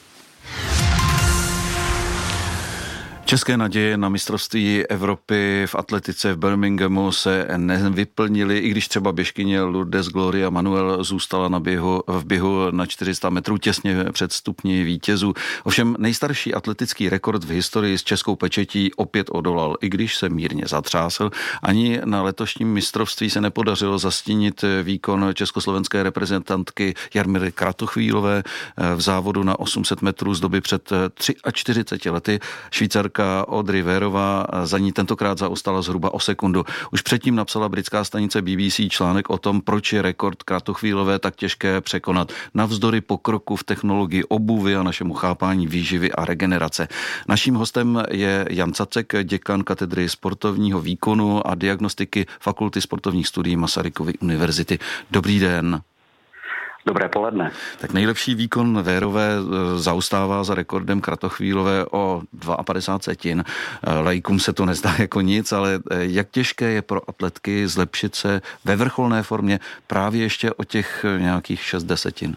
České naděje na mistrovství Evropy v atletice v Birminghamu se nevyplnily, i když třeba běžkyně Lourdes Gloria Manuel zůstala na běhu, v běhu na čtyři sta metrů těsně před stupni vítězů. Ovšem nejstarší atletický rekord v historii s českou pečetí opět odolal, i když se mírně zatřásl. Ani na letošním mistrovství se nepodařilo zastínit výkon československé reprezentantky Jarmily Kratochvílové v závodu na osm set metrů z doby před čtyřiceti třemi lety. Švýcarka Audrey Vérová za ní tentokrát zaostala zhruba o sekundu. Už předtím napsala britská stanice B B C článek o tom, proč je rekord Kratochvílové tak těžké překonat. Navzdory pokroku v technologii obuvy a našemu chápání výživy a regenerace. Naším hostem je Jan Cacek, děkan katedry sportovního výkonu a diagnostiky Fakulty sportovních studií Masarykovy univerzity. Dobrý den. Dobré poledne. Tak nejlepší výkon Vérové zaostává za rekordem Kratochvílové o padesát dva setin. Laikům se to nezdá jako nic, ale jak těžké je pro atletky zlepšit se ve vrcholné formě právě ještě o těch nějakých šest desetin?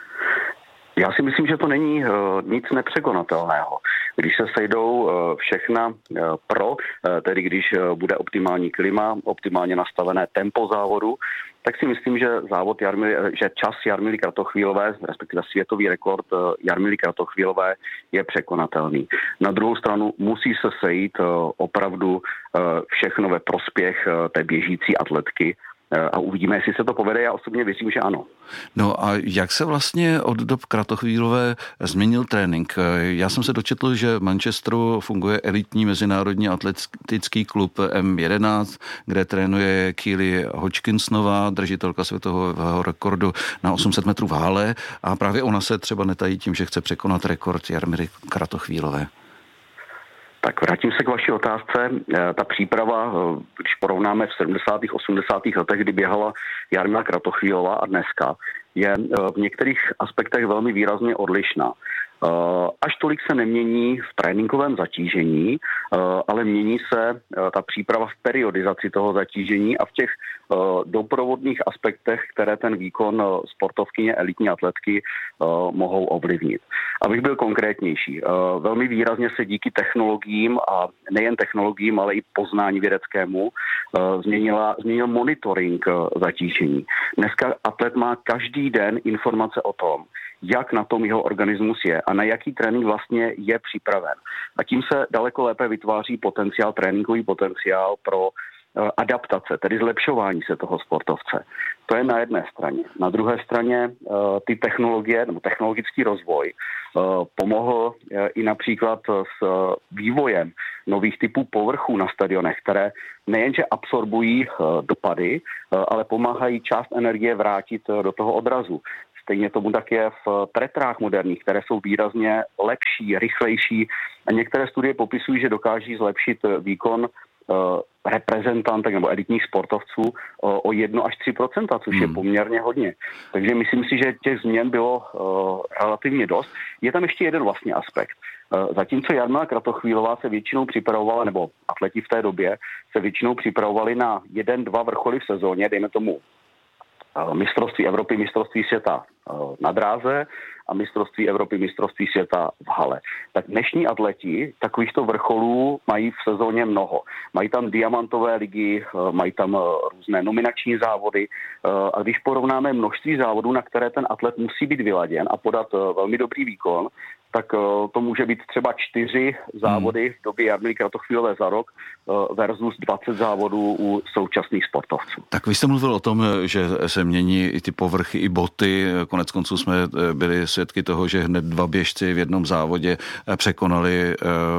Já si myslím, že to není uh, nic nepřekonatelného. Když se sejdou uh, všechna uh, pro, uh, tedy když uh, bude optimální klima, optimálně nastavené tempo závodu, tak si myslím, že závod Jarmily, že čas Jarmily Kratochvílové, respektive světový rekord uh, Jarmily Kratochvílové je překonatelný. Na druhou stranu musí se sejít uh, opravdu uh, všechno ve prospěch uh, té běžící atletky, a uvidíme, jestli se to povede. Já osobně věřím, že ano. No a jak se vlastně od dob Kratochvílové změnil trénink? Já jsem se dočetl, že v Manchesteru funguje elitní mezinárodní atletický klub M jedenáct, kde trénuje Keely Hodgkinsonová, držitelka světového rekordu na osm set metrů v hale, a právě ona se třeba netají tím, že chce překonat rekord Jarmily Kratochvílové. Tak vrátím se k vaší otázce. Ta příprava, když porovnáme v sedmdesátých osmdesátých letech, kdy běhala Jarmila Kratochvílová a dneska, je v některých aspektech velmi výrazně odlišná. Až tolik se nemění v tréninkovém zatížení, ale mění se ta příprava v periodizaci toho zatížení a v těch doprovodných aspektech, které ten výkon sportovkyně, elitní atletky mohou ovlivnit. Abych byl konkrétnější, velmi výrazně se díky technologiím a nejen technologiím, ale i poznání vědeckému změnila, změnil monitoring zatížení. Dneska atlet má každý den informace o tom, jak na tom jeho organismus je a na jaký trénink vlastně je připraven. A tím se daleko lépe vytváří potenciál, tréninkový potenciál pro adaptace, tedy zlepšování se toho sportovce. To je na jedné straně. Na druhé straně ty technologie, nebo technologický rozvoj pomohl i například s vývojem nových typů povrchů na stadionech, které nejenže absorbují dopady, ale pomáhají část energie vrátit do toho odrazu. Stejně tomu tak je v tretrách moderních, které jsou výrazně lepší, rychlejší a některé studie popisují, že dokáží zlepšit výkon reprezentantek nebo elitních sportovců o jedna až tři procenta, což je poměrně hodně. Takže myslím si, že těch změn bylo relativně dost. Je tam ještě jeden vlastně aspekt. Zatímco Jarmila Kratochvílová se většinou připravovala, nebo atleti v té době se většinou připravovali na jeden, dva vrcholy v sezóně, dejme tomu mistrovství Evropy, mistrovství světa na dráze a mistrovství Evropy, mistrovství světa v hale. Tak dnešní atleti takovýchto vrcholů mají v sezóně mnoho. Mají tam diamantové ligy, mají tam různé nominační závody a když porovnáme množství závodů, na které ten atlet musí být vyladěn a podat velmi dobrý výkon, tak to může být třeba čtyři závody v době Jarmily Kratochvílové za rok versus dvacet závodů u současných sportovců. Tak vy jste mluvil o tom, že se mění i ty povrchy, i boty. Konec konců jsme byli svědky toho, že hned dva běžci v jednom závodě překonali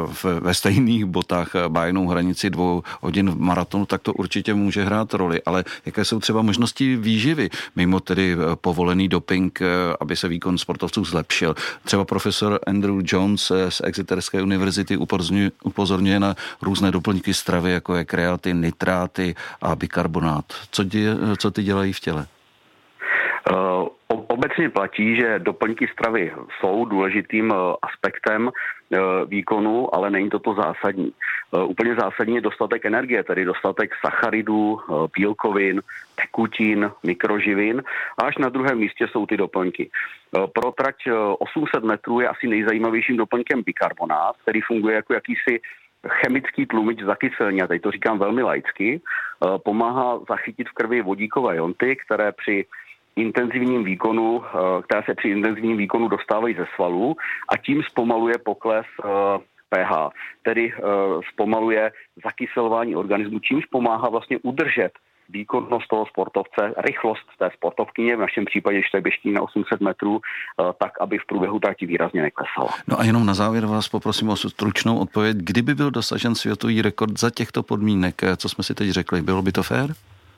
ve stejných botách bájnou hranici dvou hodin v maratonu, tak to určitě může hrát roli. Ale jaké jsou třeba možnosti výživy, mimo tedy povolený doping, aby se výkon sportovců zlepšil? Třeba profesor Andrew Jones z Exeterské univerzity upozorňuje, upozorňuje na různé doplňky stravy, jako je kreatin, nitráty a bikarbonát. Co, dě, co ty dělají v těle? Uh, obecně platí, že doplňky stravy jsou důležitým aspektem výkonu, ale není to to zásadní. Úplně zásadní je dostatek energie, tedy dostatek sacharidů, bílkovin, tekutin, mikroživin a až na druhém místě jsou ty doplňky. Pro trať osm set metrů je asi nejzajímavějším doplňkem bikarbonát, který funguje jako jakýsi chemický tlumič zakyselní, a teď to říkám velmi laicky, pomáhá zachytit v krvi vodíkové ionty, které při intenzivním výkonu, které se při intenzivním výkonu dostávají ze svalů a tím zpomaluje pokles pH, tedy zpomaluje zakyselování organismu, čímž pomáhá vlastně udržet výkonnost toho sportovce, rychlost té sportovkyně, v našem případě, když to je běžkyně na osm set metrů, tak, aby v průběhu trati výrazně neklesala. No a jenom na závěr vás poprosím o stručnou odpověď. Kdyby byl dosažen světový rekord za těchto podmínek, co jsme si teď řekli, bylo by to fér?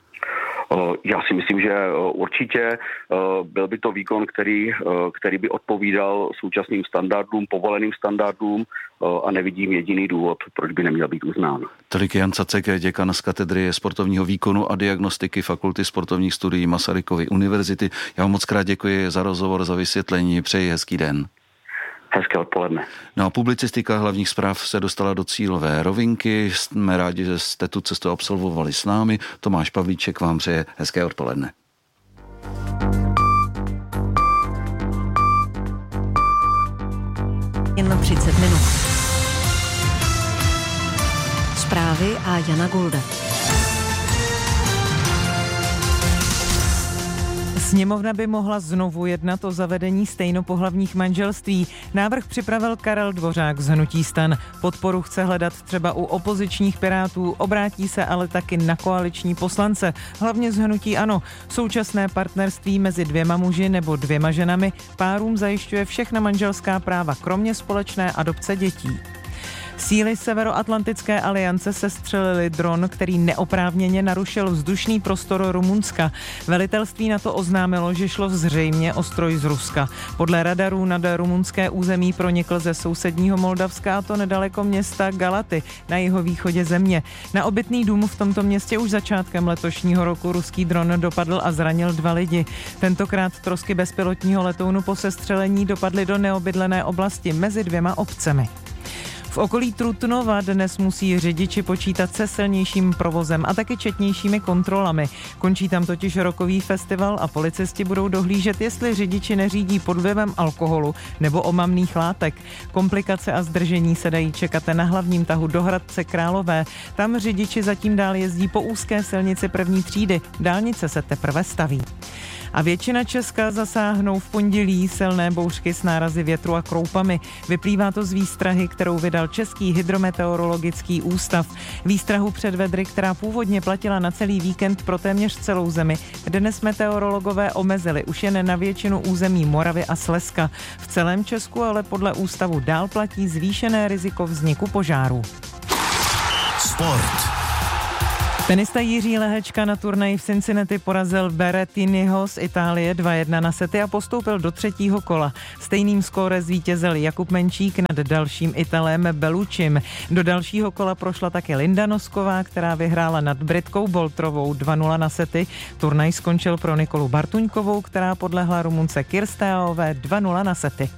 Já si myslím, že určitě byl by to výkon, který, který by odpovídal současným standardům, povoleným standardům a nevidím jediný důvod, proč by neměl být uznán. Tolik Jan Cacek, děkan z katedry sportovního výkonu a diagnostiky Fakulty sportovních studií Masarykovy univerzity. Já vám moc krát děkuji za rozhovor, za vysvětlení. Přeji hezký den. Hezké odpoledne. No a publicistika hlavních zpráv se dostala do cílové rovinky. Jsme rádi, že jste tu cestu absolvovali s námi. Tomáš Pavlíček vám přeje hezké odpoledne. Jen na třicet minut. Zprávy a Jana Gulda. Sněmovna by mohla znovu jednat o zavedení stejnopohlavních manželství. Návrh připravil Karel Dvořák z hnutí STAN. Podporu chce hledat třeba u opozičních Pirátů, obrátí se ale taky na koaliční poslance, hlavně z hnutí ANO. Současné partnerství mezi dvěma muži nebo dvěma ženami párům zajišťuje všechna manželská práva, kromě společné adopce dětí. Síly Severoatlantické aliance sestřelili dron, který neoprávněně narušil vzdušný prostor Rumunska. Velitelství NATO oznámilo, že šlo zřejmě o stroj z Ruska. Podle radarů nad rumunské území pronikl ze sousedního Moldavska, a to nedaleko města Galaty na jihovýchodě země. Na obytný dům v tomto městě už začátkem letošního roku ruský dron dopadl a zranil dva lidi. Tentokrát trosky bezpilotního letounu po sestřelení dopadly do neobydlené oblasti mezi dvěma obcemi. V okolí Trutnova dnes musí řidiči počítat se silnějším provozem a taky četnějšími kontrolami. Končí tam totiž rokový festival a policisti budou dohlížet, jestli řidiči neřídí pod vlivem alkoholu nebo omamných látek. Komplikace a zdržení se dají čekat na hlavním tahu do Hradce Králové. Tam řidiči zatím dál jezdí po úzké silnici první třídy. Dálnice se teprve staví. A většina Česka zasáhnou v pondělí silné bouřky s nárazy větru a kroupami. Vyplývá to z výstrahy, kterou vydal Český hydrometeorologický ústav. Výstrahu před vedry, která původně platila na celý víkend pro téměř celou zemi, dnes meteorologové omezili už jen na většinu území Moravy a Slezska. V celém Česku ale podle ústavu dál platí zvýšené riziko vzniku požárů. Sport. Tenista Jiří Lehečka na turnaji v Cincinnati porazil Berrettiniho z Itálie dva jedna na sety a postoupil do třetího kola. Stejným skóre zvítězil Jakub Menčík nad dalším Italem Bellucim. Do dalšího kola prošla také Linda Nosková, která vyhrála nad Britkou Boltrovou dva nula na sety. Turnaj skončil pro Nikolu Bartuňkovou, která podlehla Rumunce Kirsteaové dva nula na sety.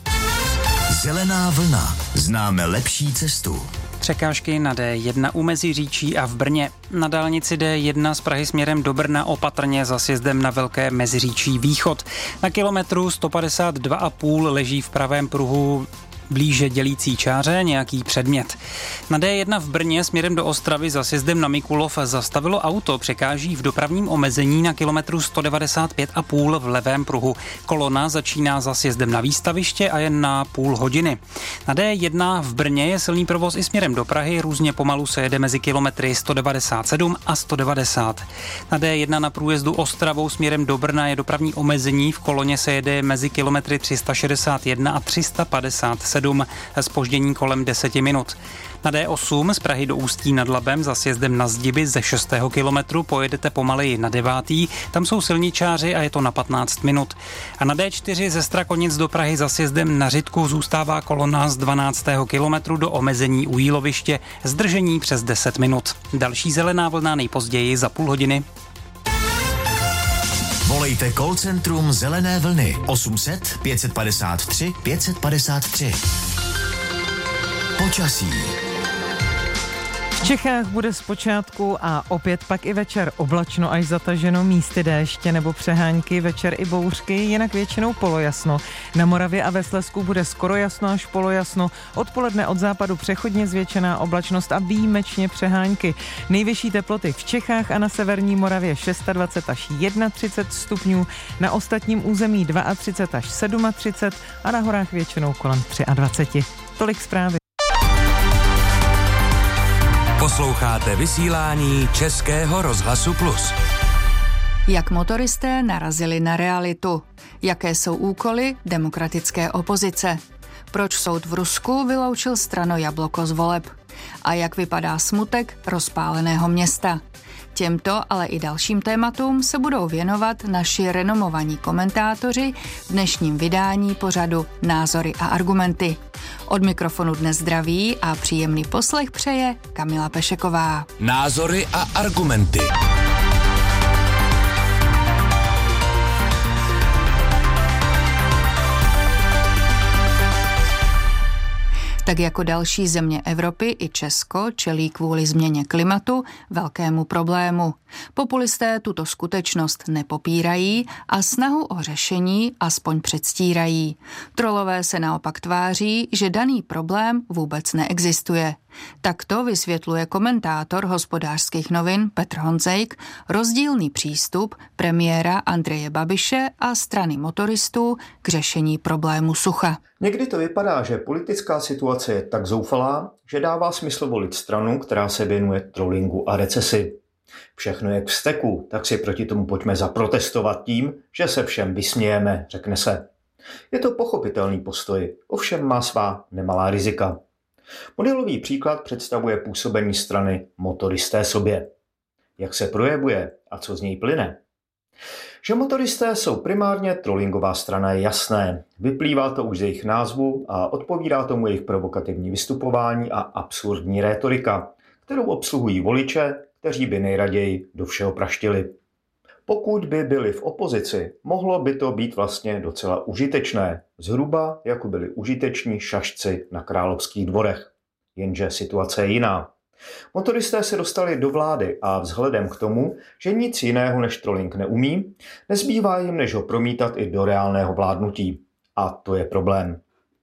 Zelená vlna. Známe lepší cestu. Překážky na D jedna u Meziříčí a v Brně. Na dálnici D jedna z Prahy směrem do Brna opatrně za sjezdem na Velké Meziříčí východ. Na kilometru sto padesát dva a půl leží v pravém pruhu blíže dělící čáře nějaký předmět. Na D jedna v Brně směrem do Ostravy za sjezdem na Mikulov zastavilo auto, překáží v dopravním omezení na kilometru sto devadesát pět a půl v levém pruhu. Kolona začíná za sjezdem na Výstaviště a jen na půl hodiny. Na D jedna v Brně je silný provoz i směrem do Prahy, různě pomalu se jede mezi kilometry sto devadesát sedm a sto devadesát. Na D jedna na průjezdu Ostravou směrem do Brna je dopravní omezení, v koloně se jede mezi kilometry tři sta šedesát jedna a tři sta padesát sedm. Zpoždění kolem deseti minut. Na D osm z Prahy do Ústí nad Labem za sjezdem na Zdiby ze šestého kilometru pojedete pomaleji na devátý, tam jsou silničáři a je to na patnáct minut. A na D čtyři ze Strakonic do Prahy za sjezdem na Řitku zůstává kolona z dvanáctého kilometru do omezení u Jíloviště, zdržení přes deset minut. Další zelená vlna nejpozději za půl hodiny. Volejte call centrum Zelené vlny osm set pět padesát tři pět padesát tři. Počasí. V Čechách bude zpočátku a opět pak i večer oblačno až zataženo, místy déště nebo přehánky, večer i bouřky, jinak většinou polojasno. Na Moravě a ve Slezsku bude skoro jasno až polojasno, odpoledne od západu přechodně zvětšená oblačnost a výjimečně přehánky. Nejvyšší teploty v Čechách a na severní Moravě dvacet šest až třicet jedna stupňů, na ostatním území třicet dva až třicet sedm a na horách většinou kolem dvacet tři. Tolik zprávy. Posloucháte vysílání Českého rozhlasu Plus. Jak motoristé narazili na realitu? Jaké jsou úkoly demokratické opozice? Proč soud v Rusku vyloučil stranu Jabloko z voleb? A jak vypadá smutek rozpáleného města? Těmto, ale i dalším tématům se budou věnovat naši renomovaní komentátoři v dnešním vydání pořadu Názory a argumenty. Od mikrofonu dnes zdraví a příjemný poslech přeje Kamila Pešeková. Názory a argumenty. Tak jako další země Evropy i Česko čelí kvůli změně klimatu velkému problému. Populisté tuto skutečnost nepopírají a snahu o řešení aspoň předstírají. Trolové se naopak tváří, že daný problém vůbec neexistuje. Takto vysvětluje komentátor Hospodářských novin Petr Honzejk rozdílný přístup premiéra Andreje Babiše a strany motoristů k řešení problému sucha. Někdy to vypadá, že politická situace je tak zoufalá, že dává smysl volit stranu, která se věnuje trollingu a recesi. Všechno je k vzteku, tak si proti tomu pojďme zaprotestovat tím, že se všem vysmějeme, řekne se. Je to pochopitelný postoj, ovšem má svá nemalá rizika. Modelový příklad představuje působení strany Motoristé sobě. Jak se projevuje a co z něj plyne? Že motoristé jsou primárně trollingová strana je jasné. Vyplývá to už z jejich názvu a odpovídá tomu jejich provokativní vystupování a absurdní rétorika, kterou obsluhují voliče, kteří by nejraději do všeho praštili. Pokud by byli v opozici, mohlo by to být vlastně docela užitečné, zhruba jako byli užiteční šašci na královských dvorech. Jenže situace je jiná. Motoristé se dostali do vlády a vzhledem k tomu, že nic jiného než trolling neumí, nezbývá jim než ho promítat i do reálného vládnutí. A to je problém.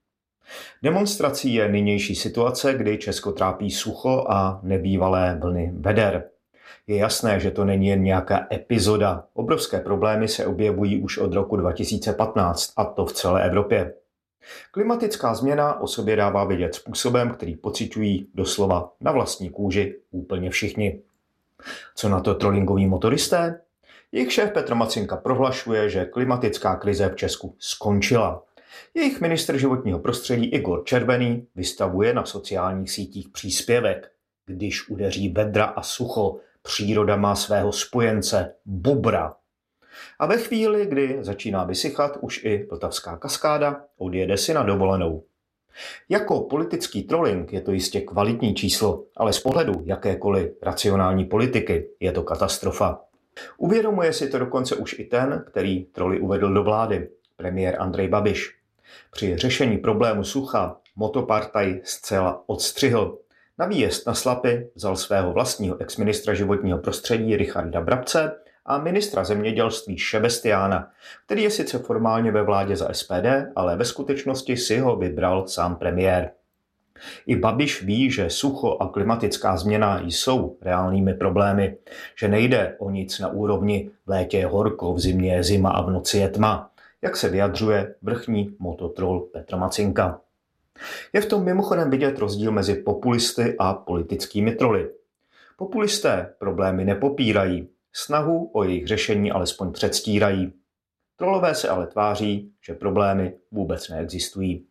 Demonstrací je nynější situace, kdy Česko trápí sucho a nebývalé vlny veder. Je jasné, že to není jen nějaká epizoda. Obrovské problémy se objevují už od roku dva tisíce patnáct, a to v celé Evropě. Klimatická změna o sobě dává vědět způsobem, který pociťují doslova na vlastní kůži úplně všichni. Co na to trollingoví motoristé? Jejich šéf Petr Macinka prohlašuje, že klimatická krize v Česku skončila. Jejich ministr životního prostředí Igor Červený vystavuje na sociálních sítích příspěvek. Když udeří vedra a sucho, příroda má svého spojence, bubra. A ve chvíli, kdy začíná vysychat už i Vltavská kaskáda, odjede si na dovolenou. Jako politický trolling je to jistě kvalitní číslo, ale z pohledu jakékoliv racionální politiky je to katastrofa. Uvědomuje si to dokonce už i ten, který troly uvedl do vlády, premiér Andrej Babiš. Při řešení problému sucha motopartaj zcela odstřihl. Na výjezd na Slapy vzal svého vlastního exministra životního prostředí Richarda Brabce a ministra zemědělství Šebestiána, který je sice formálně ve vládě za S P D, ale ve skutečnosti si ho vybral sám premiér. I Babiš ví, že sucho a klimatická změna jsou reálnými problémy, že nejde o nic na úrovni v létě je horko, v zimě je zima a v noci je tma, jak se vyjadřuje vrchní mototrol Petr Macinka. Je v tom mimochodem vidět rozdíl mezi populisty a politickými troly. Populisté problémy nepopírají, snahu o jejich řešení alespoň předstírají. Trolové se ale tváří, že problémy vůbec neexistují.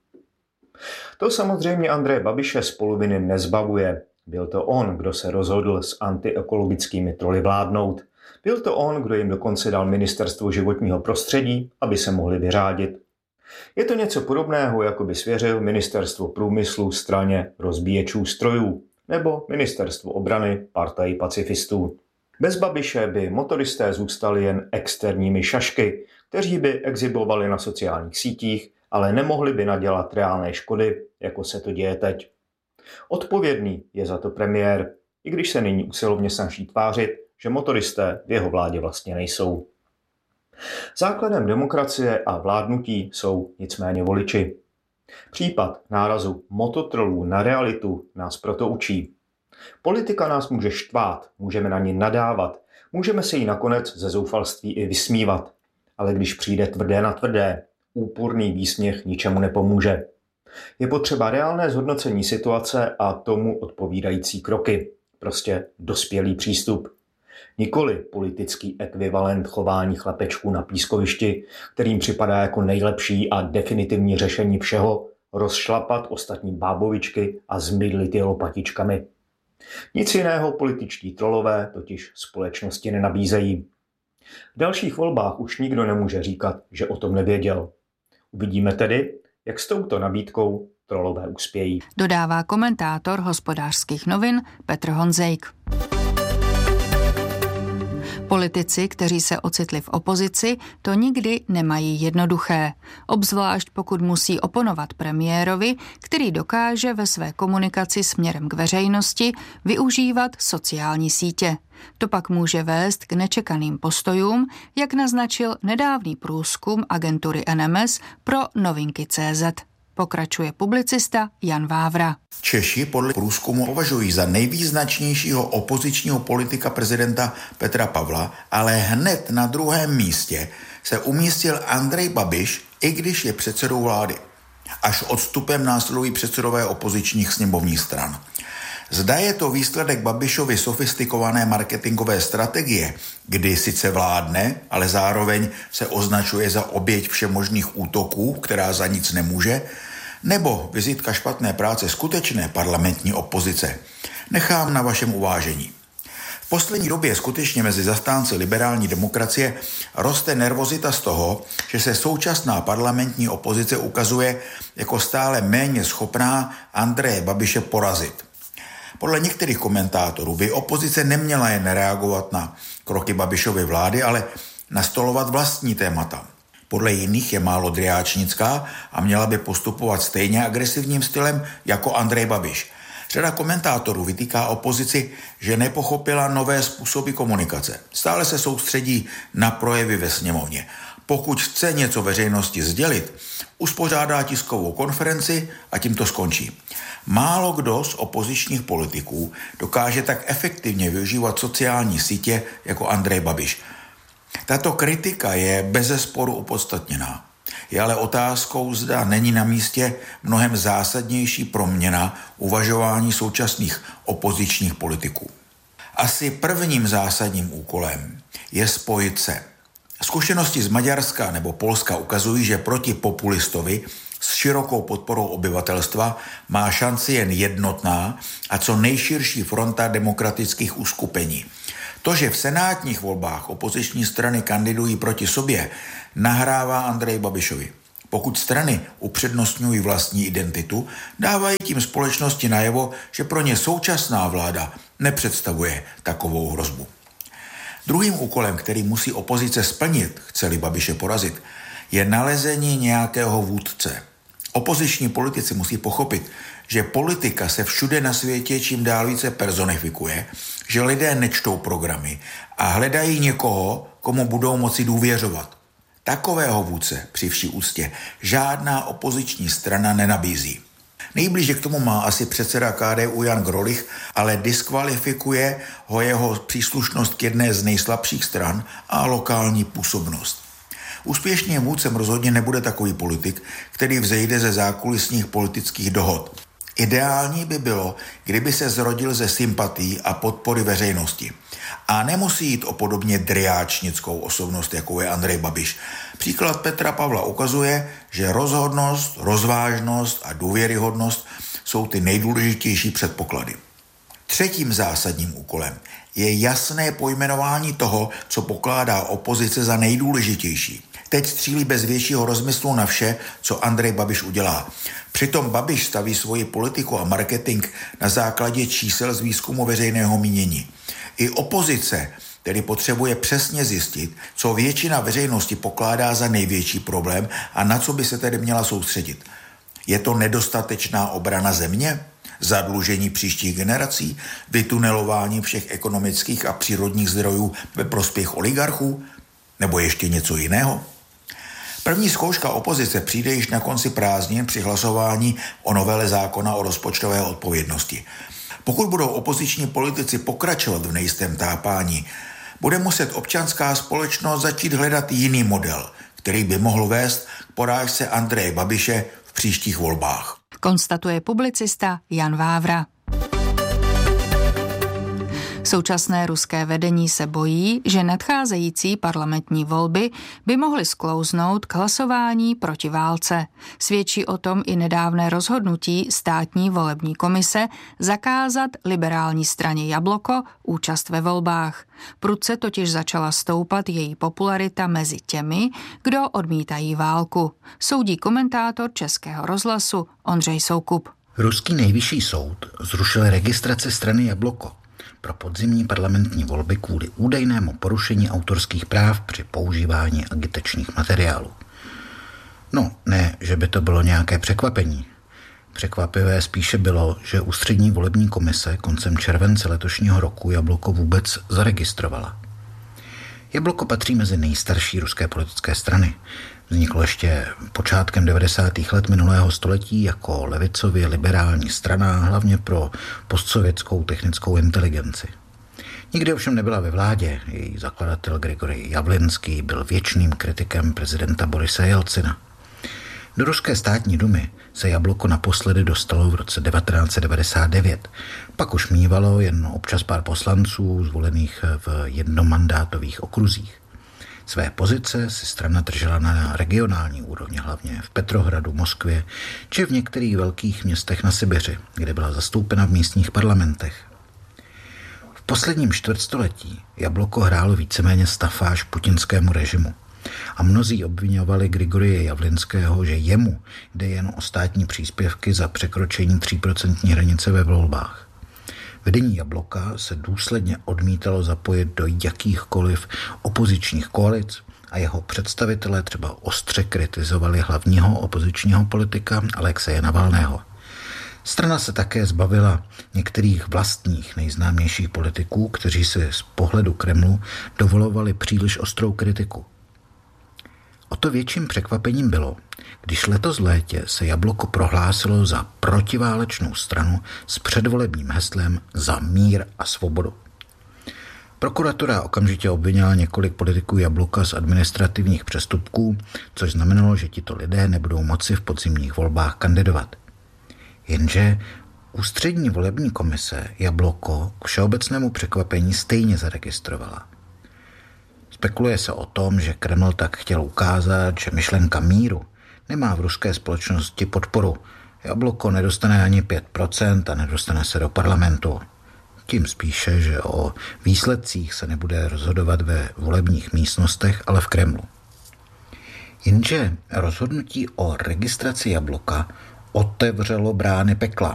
To samozřejmě Andreje Babiše z poloviny nezbavuje. Byl to on, kdo se rozhodl s antiekologickými troly vládnout. Byl to on, kdo jim dokonce dal ministerstvo životního prostředí, aby se mohli vyřádit. Je to něco podobného, jako by svěřil ministerstvo průmyslu straně rozbíječů strojů nebo ministerstvo obrany partaji pacifistů. Bez Babiše by motoristé zůstali jen externími šašky, kteří by exhibovali na sociálních sítích, ale nemohli by nadělat reálné škody, jako se to děje teď. Odpovědný je za to premiér, i když se nyní usilovně snaží tvářit, že motoristé v jeho vládě vlastně nejsou. Základem demokracie a vládnutí jsou nicméně voliči. Případ nárazu mototrolů na realitu nás proto učí. Politika nás může štvát, můžeme na ní nadávat, můžeme se jí nakonec ze zoufalství i vysmívat. Ale když přijde tvrdé na tvrdé, úporný výsměch ničemu nepomůže. Je potřeba reálné zhodnocení situace a tomu odpovídající kroky. Prostě dospělý přístup. Nikoli politický ekvivalent chování chlapečků na pískovišti, kterým připadá jako nejlepší a definitivní řešení všeho rozšlapat ostatní bábovičky a zmydlit je lopatičkami. Nic jiného političtí trolové totiž společnosti nenabízejí. V dalších volbách už nikdo nemůže říkat, že o tom nevěděl. Uvidíme tedy, jak s touto nabídkou trolové uspějí. Dodává komentátor Hospodářských novin Petr Honzejk. Politici, kteří se ocitli v opozici, to nikdy nemají jednoduché. Obzvlášť pokud musí oponovat premiérovi, který dokáže ve své komunikaci směrem k veřejnosti využívat sociální sítě. To pak může vést k nečekaným postojům, jak naznačil nedávný průzkum agentury N M S pro novinky tečka cé zet. Pokračuje publicista Jan Vávra. Češi podle průzkumu považují za nejvýznačnějšího opozičního politika prezidenta Petra Pavla, ale hned na druhém místě se umístil Andrej Babiš, i když je předsedou vlády. Až odstupem následují předsedové opozičních sněmovních stran. Zda je to výsledek Babišovy sofistikované marketingové strategie, kdy sice vládne, ale zároveň se označuje za oběť všemožných útoků, která za nic nemůže, nebo vizitka špatné práce skutečné parlamentní opozice, nechám na vašem uvážení. V poslední době skutečně mezi zastánci liberální demokracie roste nervozita z toho, že se současná parlamentní opozice ukazuje jako stále méně schopná Andreje Babiše porazit. Podle některých komentátorů by opozice neměla jen reagovat na kroky Babišovy vlády, ale nastolovat vlastní témata. Podle jiných je málo driáčnická a měla by postupovat stejně agresivním stylem jako Andrej Babiš. Řada komentátorů vytýká opozici, že nepochopila nové způsoby komunikace. Stále se soustředí na projevy ve sněmovně. Pokud chce něco veřejnosti sdělit, uspořádá tiskovou konferenci a tím to skončí. Málo kdo z opozičních politiků dokáže tak efektivně využívat sociální sítě jako Andrej Babiš. Tato kritika je bezesporu opodstatněná. Je ale otázkou, zda není na místě mnohem zásadnější proměna uvažování současných opozičních politiků. Asi prvním zásadním úkolem je spojit se. Zkušenosti z Maďarska nebo Polska ukazují, že proti populistovi s širokou podporou obyvatelstva má šanci jen jednotná a co nejširší fronta demokratických uskupení. To, že v senátních volbách opoziční strany kandidují proti sobě, nahrává Andreji Babišovi. Pokud strany upřednostňují vlastní identitu, dávají tím společnosti najevo, že pro ně současná vláda nepředstavuje takovou hrozbu. Druhým úkolem, který musí opozice splnit, chce-li Babiše porazit, je nalezení nějakého vůdce. Opoziční politici musí pochopit, že politika se všude na světě čím dál více personifikuje, že lidé nečtou programy a hledají někoho, komu budou moci důvěřovat. Takového vůdce při vší úctě žádná opoziční strana nenabízí. Nejblíže k tomu má asi předseda K D U Jan Grolich, ale diskvalifikuje ho jeho příslušnost k jedné z nejslabších stran a lokální působnost. Úspěšným vůdcem rozhodně nebude takový politik, který vzejde ze zákulisních politických dohod. Ideální by bylo, kdyby se zrodil ze sympatií a podpory veřejnosti. A nemusí jít o podobně driáčnickou osobnost, jako je Andrej Babiš. Příklad Petra Pavla ukazuje, že rozhodnost, rozvážnost a důvěryhodnost jsou ty nejdůležitější předpoklady. Třetím zásadním úkolem je jasné pojmenování toho, co pokládá opozice za nejdůležitější. Teď střílí bez většího rozmyslu na vše, co Andrej Babiš udělá. Přitom Babiš staví svoji politiku a marketing na základě čísel z výzkumu veřejného mínění. I opozice tedy potřebuje přesně zjistit, co většina veřejnosti pokládá za největší problém a na co by se tedy měla soustředit. Je to nedostatečná obrana země? Zadlužení příštích generací? Vytunelování všech ekonomických a přírodních zdrojů ve prospěch oligarchů? Nebo ještě něco jiného? První zkouška opozice přijde již na konci prázdnin při hlasování o novele zákona o rozpočtové odpovědnosti. Pokud budou opoziční politici pokračovat v nejistém tápání, bude muset občanská společnost začít hledat jiný model, který by mohl vést k porážce Andreje Babiše v příštích volbách. Konstatuje publicista Jan Vávra. Současné ruské vedení se bojí, že nadcházející parlamentní volby by mohly sklouznout k hlasování proti válce. Svědčí o tom i nedávné rozhodnutí státní volební komise zakázat liberální straně Jabloko účast ve volbách. Prudce totiž začala stoupat její popularita mezi těmi, kdo odmítají válku, soudí komentátor Českého rozhlasu Ondřej Soukup. Ruský nejvyšší soud zrušil registraci strany Jabloko pro podzimní parlamentní volby kvůli údajnému porušení autorských práv při používání agitačních materiálů. No, ne, že by to bylo nějaké překvapení. Překvapivé spíše bylo, že ústřední volební komise koncem července letošního roku Jabloko vůbec zaregistrovala. Jabloko patří mezi nejstarší ruské politické strany. Vzniklo ještě počátkem devadesátých let minulého století jako levicově liberální strana, hlavně pro postsovětskou technickou inteligenci. Nikdy ovšem nebyla ve vládě, její zakladatel Grigorij Javlinský byl věčným kritikem prezidenta Borise Jelcina. Do ruské státní dumy se Jabloko naposledy dostalo v roce devatenáct set devadesát devět, pak už mívalo jen občas pár poslanců zvolených v jednomandátových okruzích. Své pozice si strana držela na regionální úrovni, hlavně v Petrohradu, Moskvě či v některých velkých městech na Sibiři, kde byla zastoupena v místních parlamentech. V posledním čtvrtstoletí Jabloko hrálo víceméně stafáž putinskému režimu a mnozí obviňovali Grigorie Javlinského, že jemu jde jen o státní příspěvky za překročení tří procent hranice ve volbách. Vedení Jabloka se důsledně odmítalo zapojit do jakýchkoliv opozičních koalic a jeho představitelé třeba ostře kritizovali hlavního opozičního politika Alexeje Navalného. Strana se také zbavila některých vlastních nejznámějších politiků, kteří si z pohledu Kremlu dovolovali příliš ostrou kritiku. O to větším překvapením bylo, když letos v létě se Jabloko prohlásilo za protiválečnou stranu s předvolebním heslem Za mír a svobodu. Prokuratura okamžitě obvinila několik politiků Jabloka z administrativních přestupků, což znamenalo, že tito lidé nebudou moci v podzimních volbách kandidovat. Jenže ústřední volební komise Jabloko k všeobecnému překvapení stejně zaregistrovala. Spekuluje se o tom, že Kreml tak chtěl ukázat, že myšlenka míru nemá v ruské společnosti podporu. Jabloko nedostane ani pět procent a nedostane se do parlamentu. Tím spíše, že o výsledcích se nebude rozhodovat ve volebních místnostech, ale v Kremlu. Jenže rozhodnutí o registraci Jabloka otevřelo brány pekla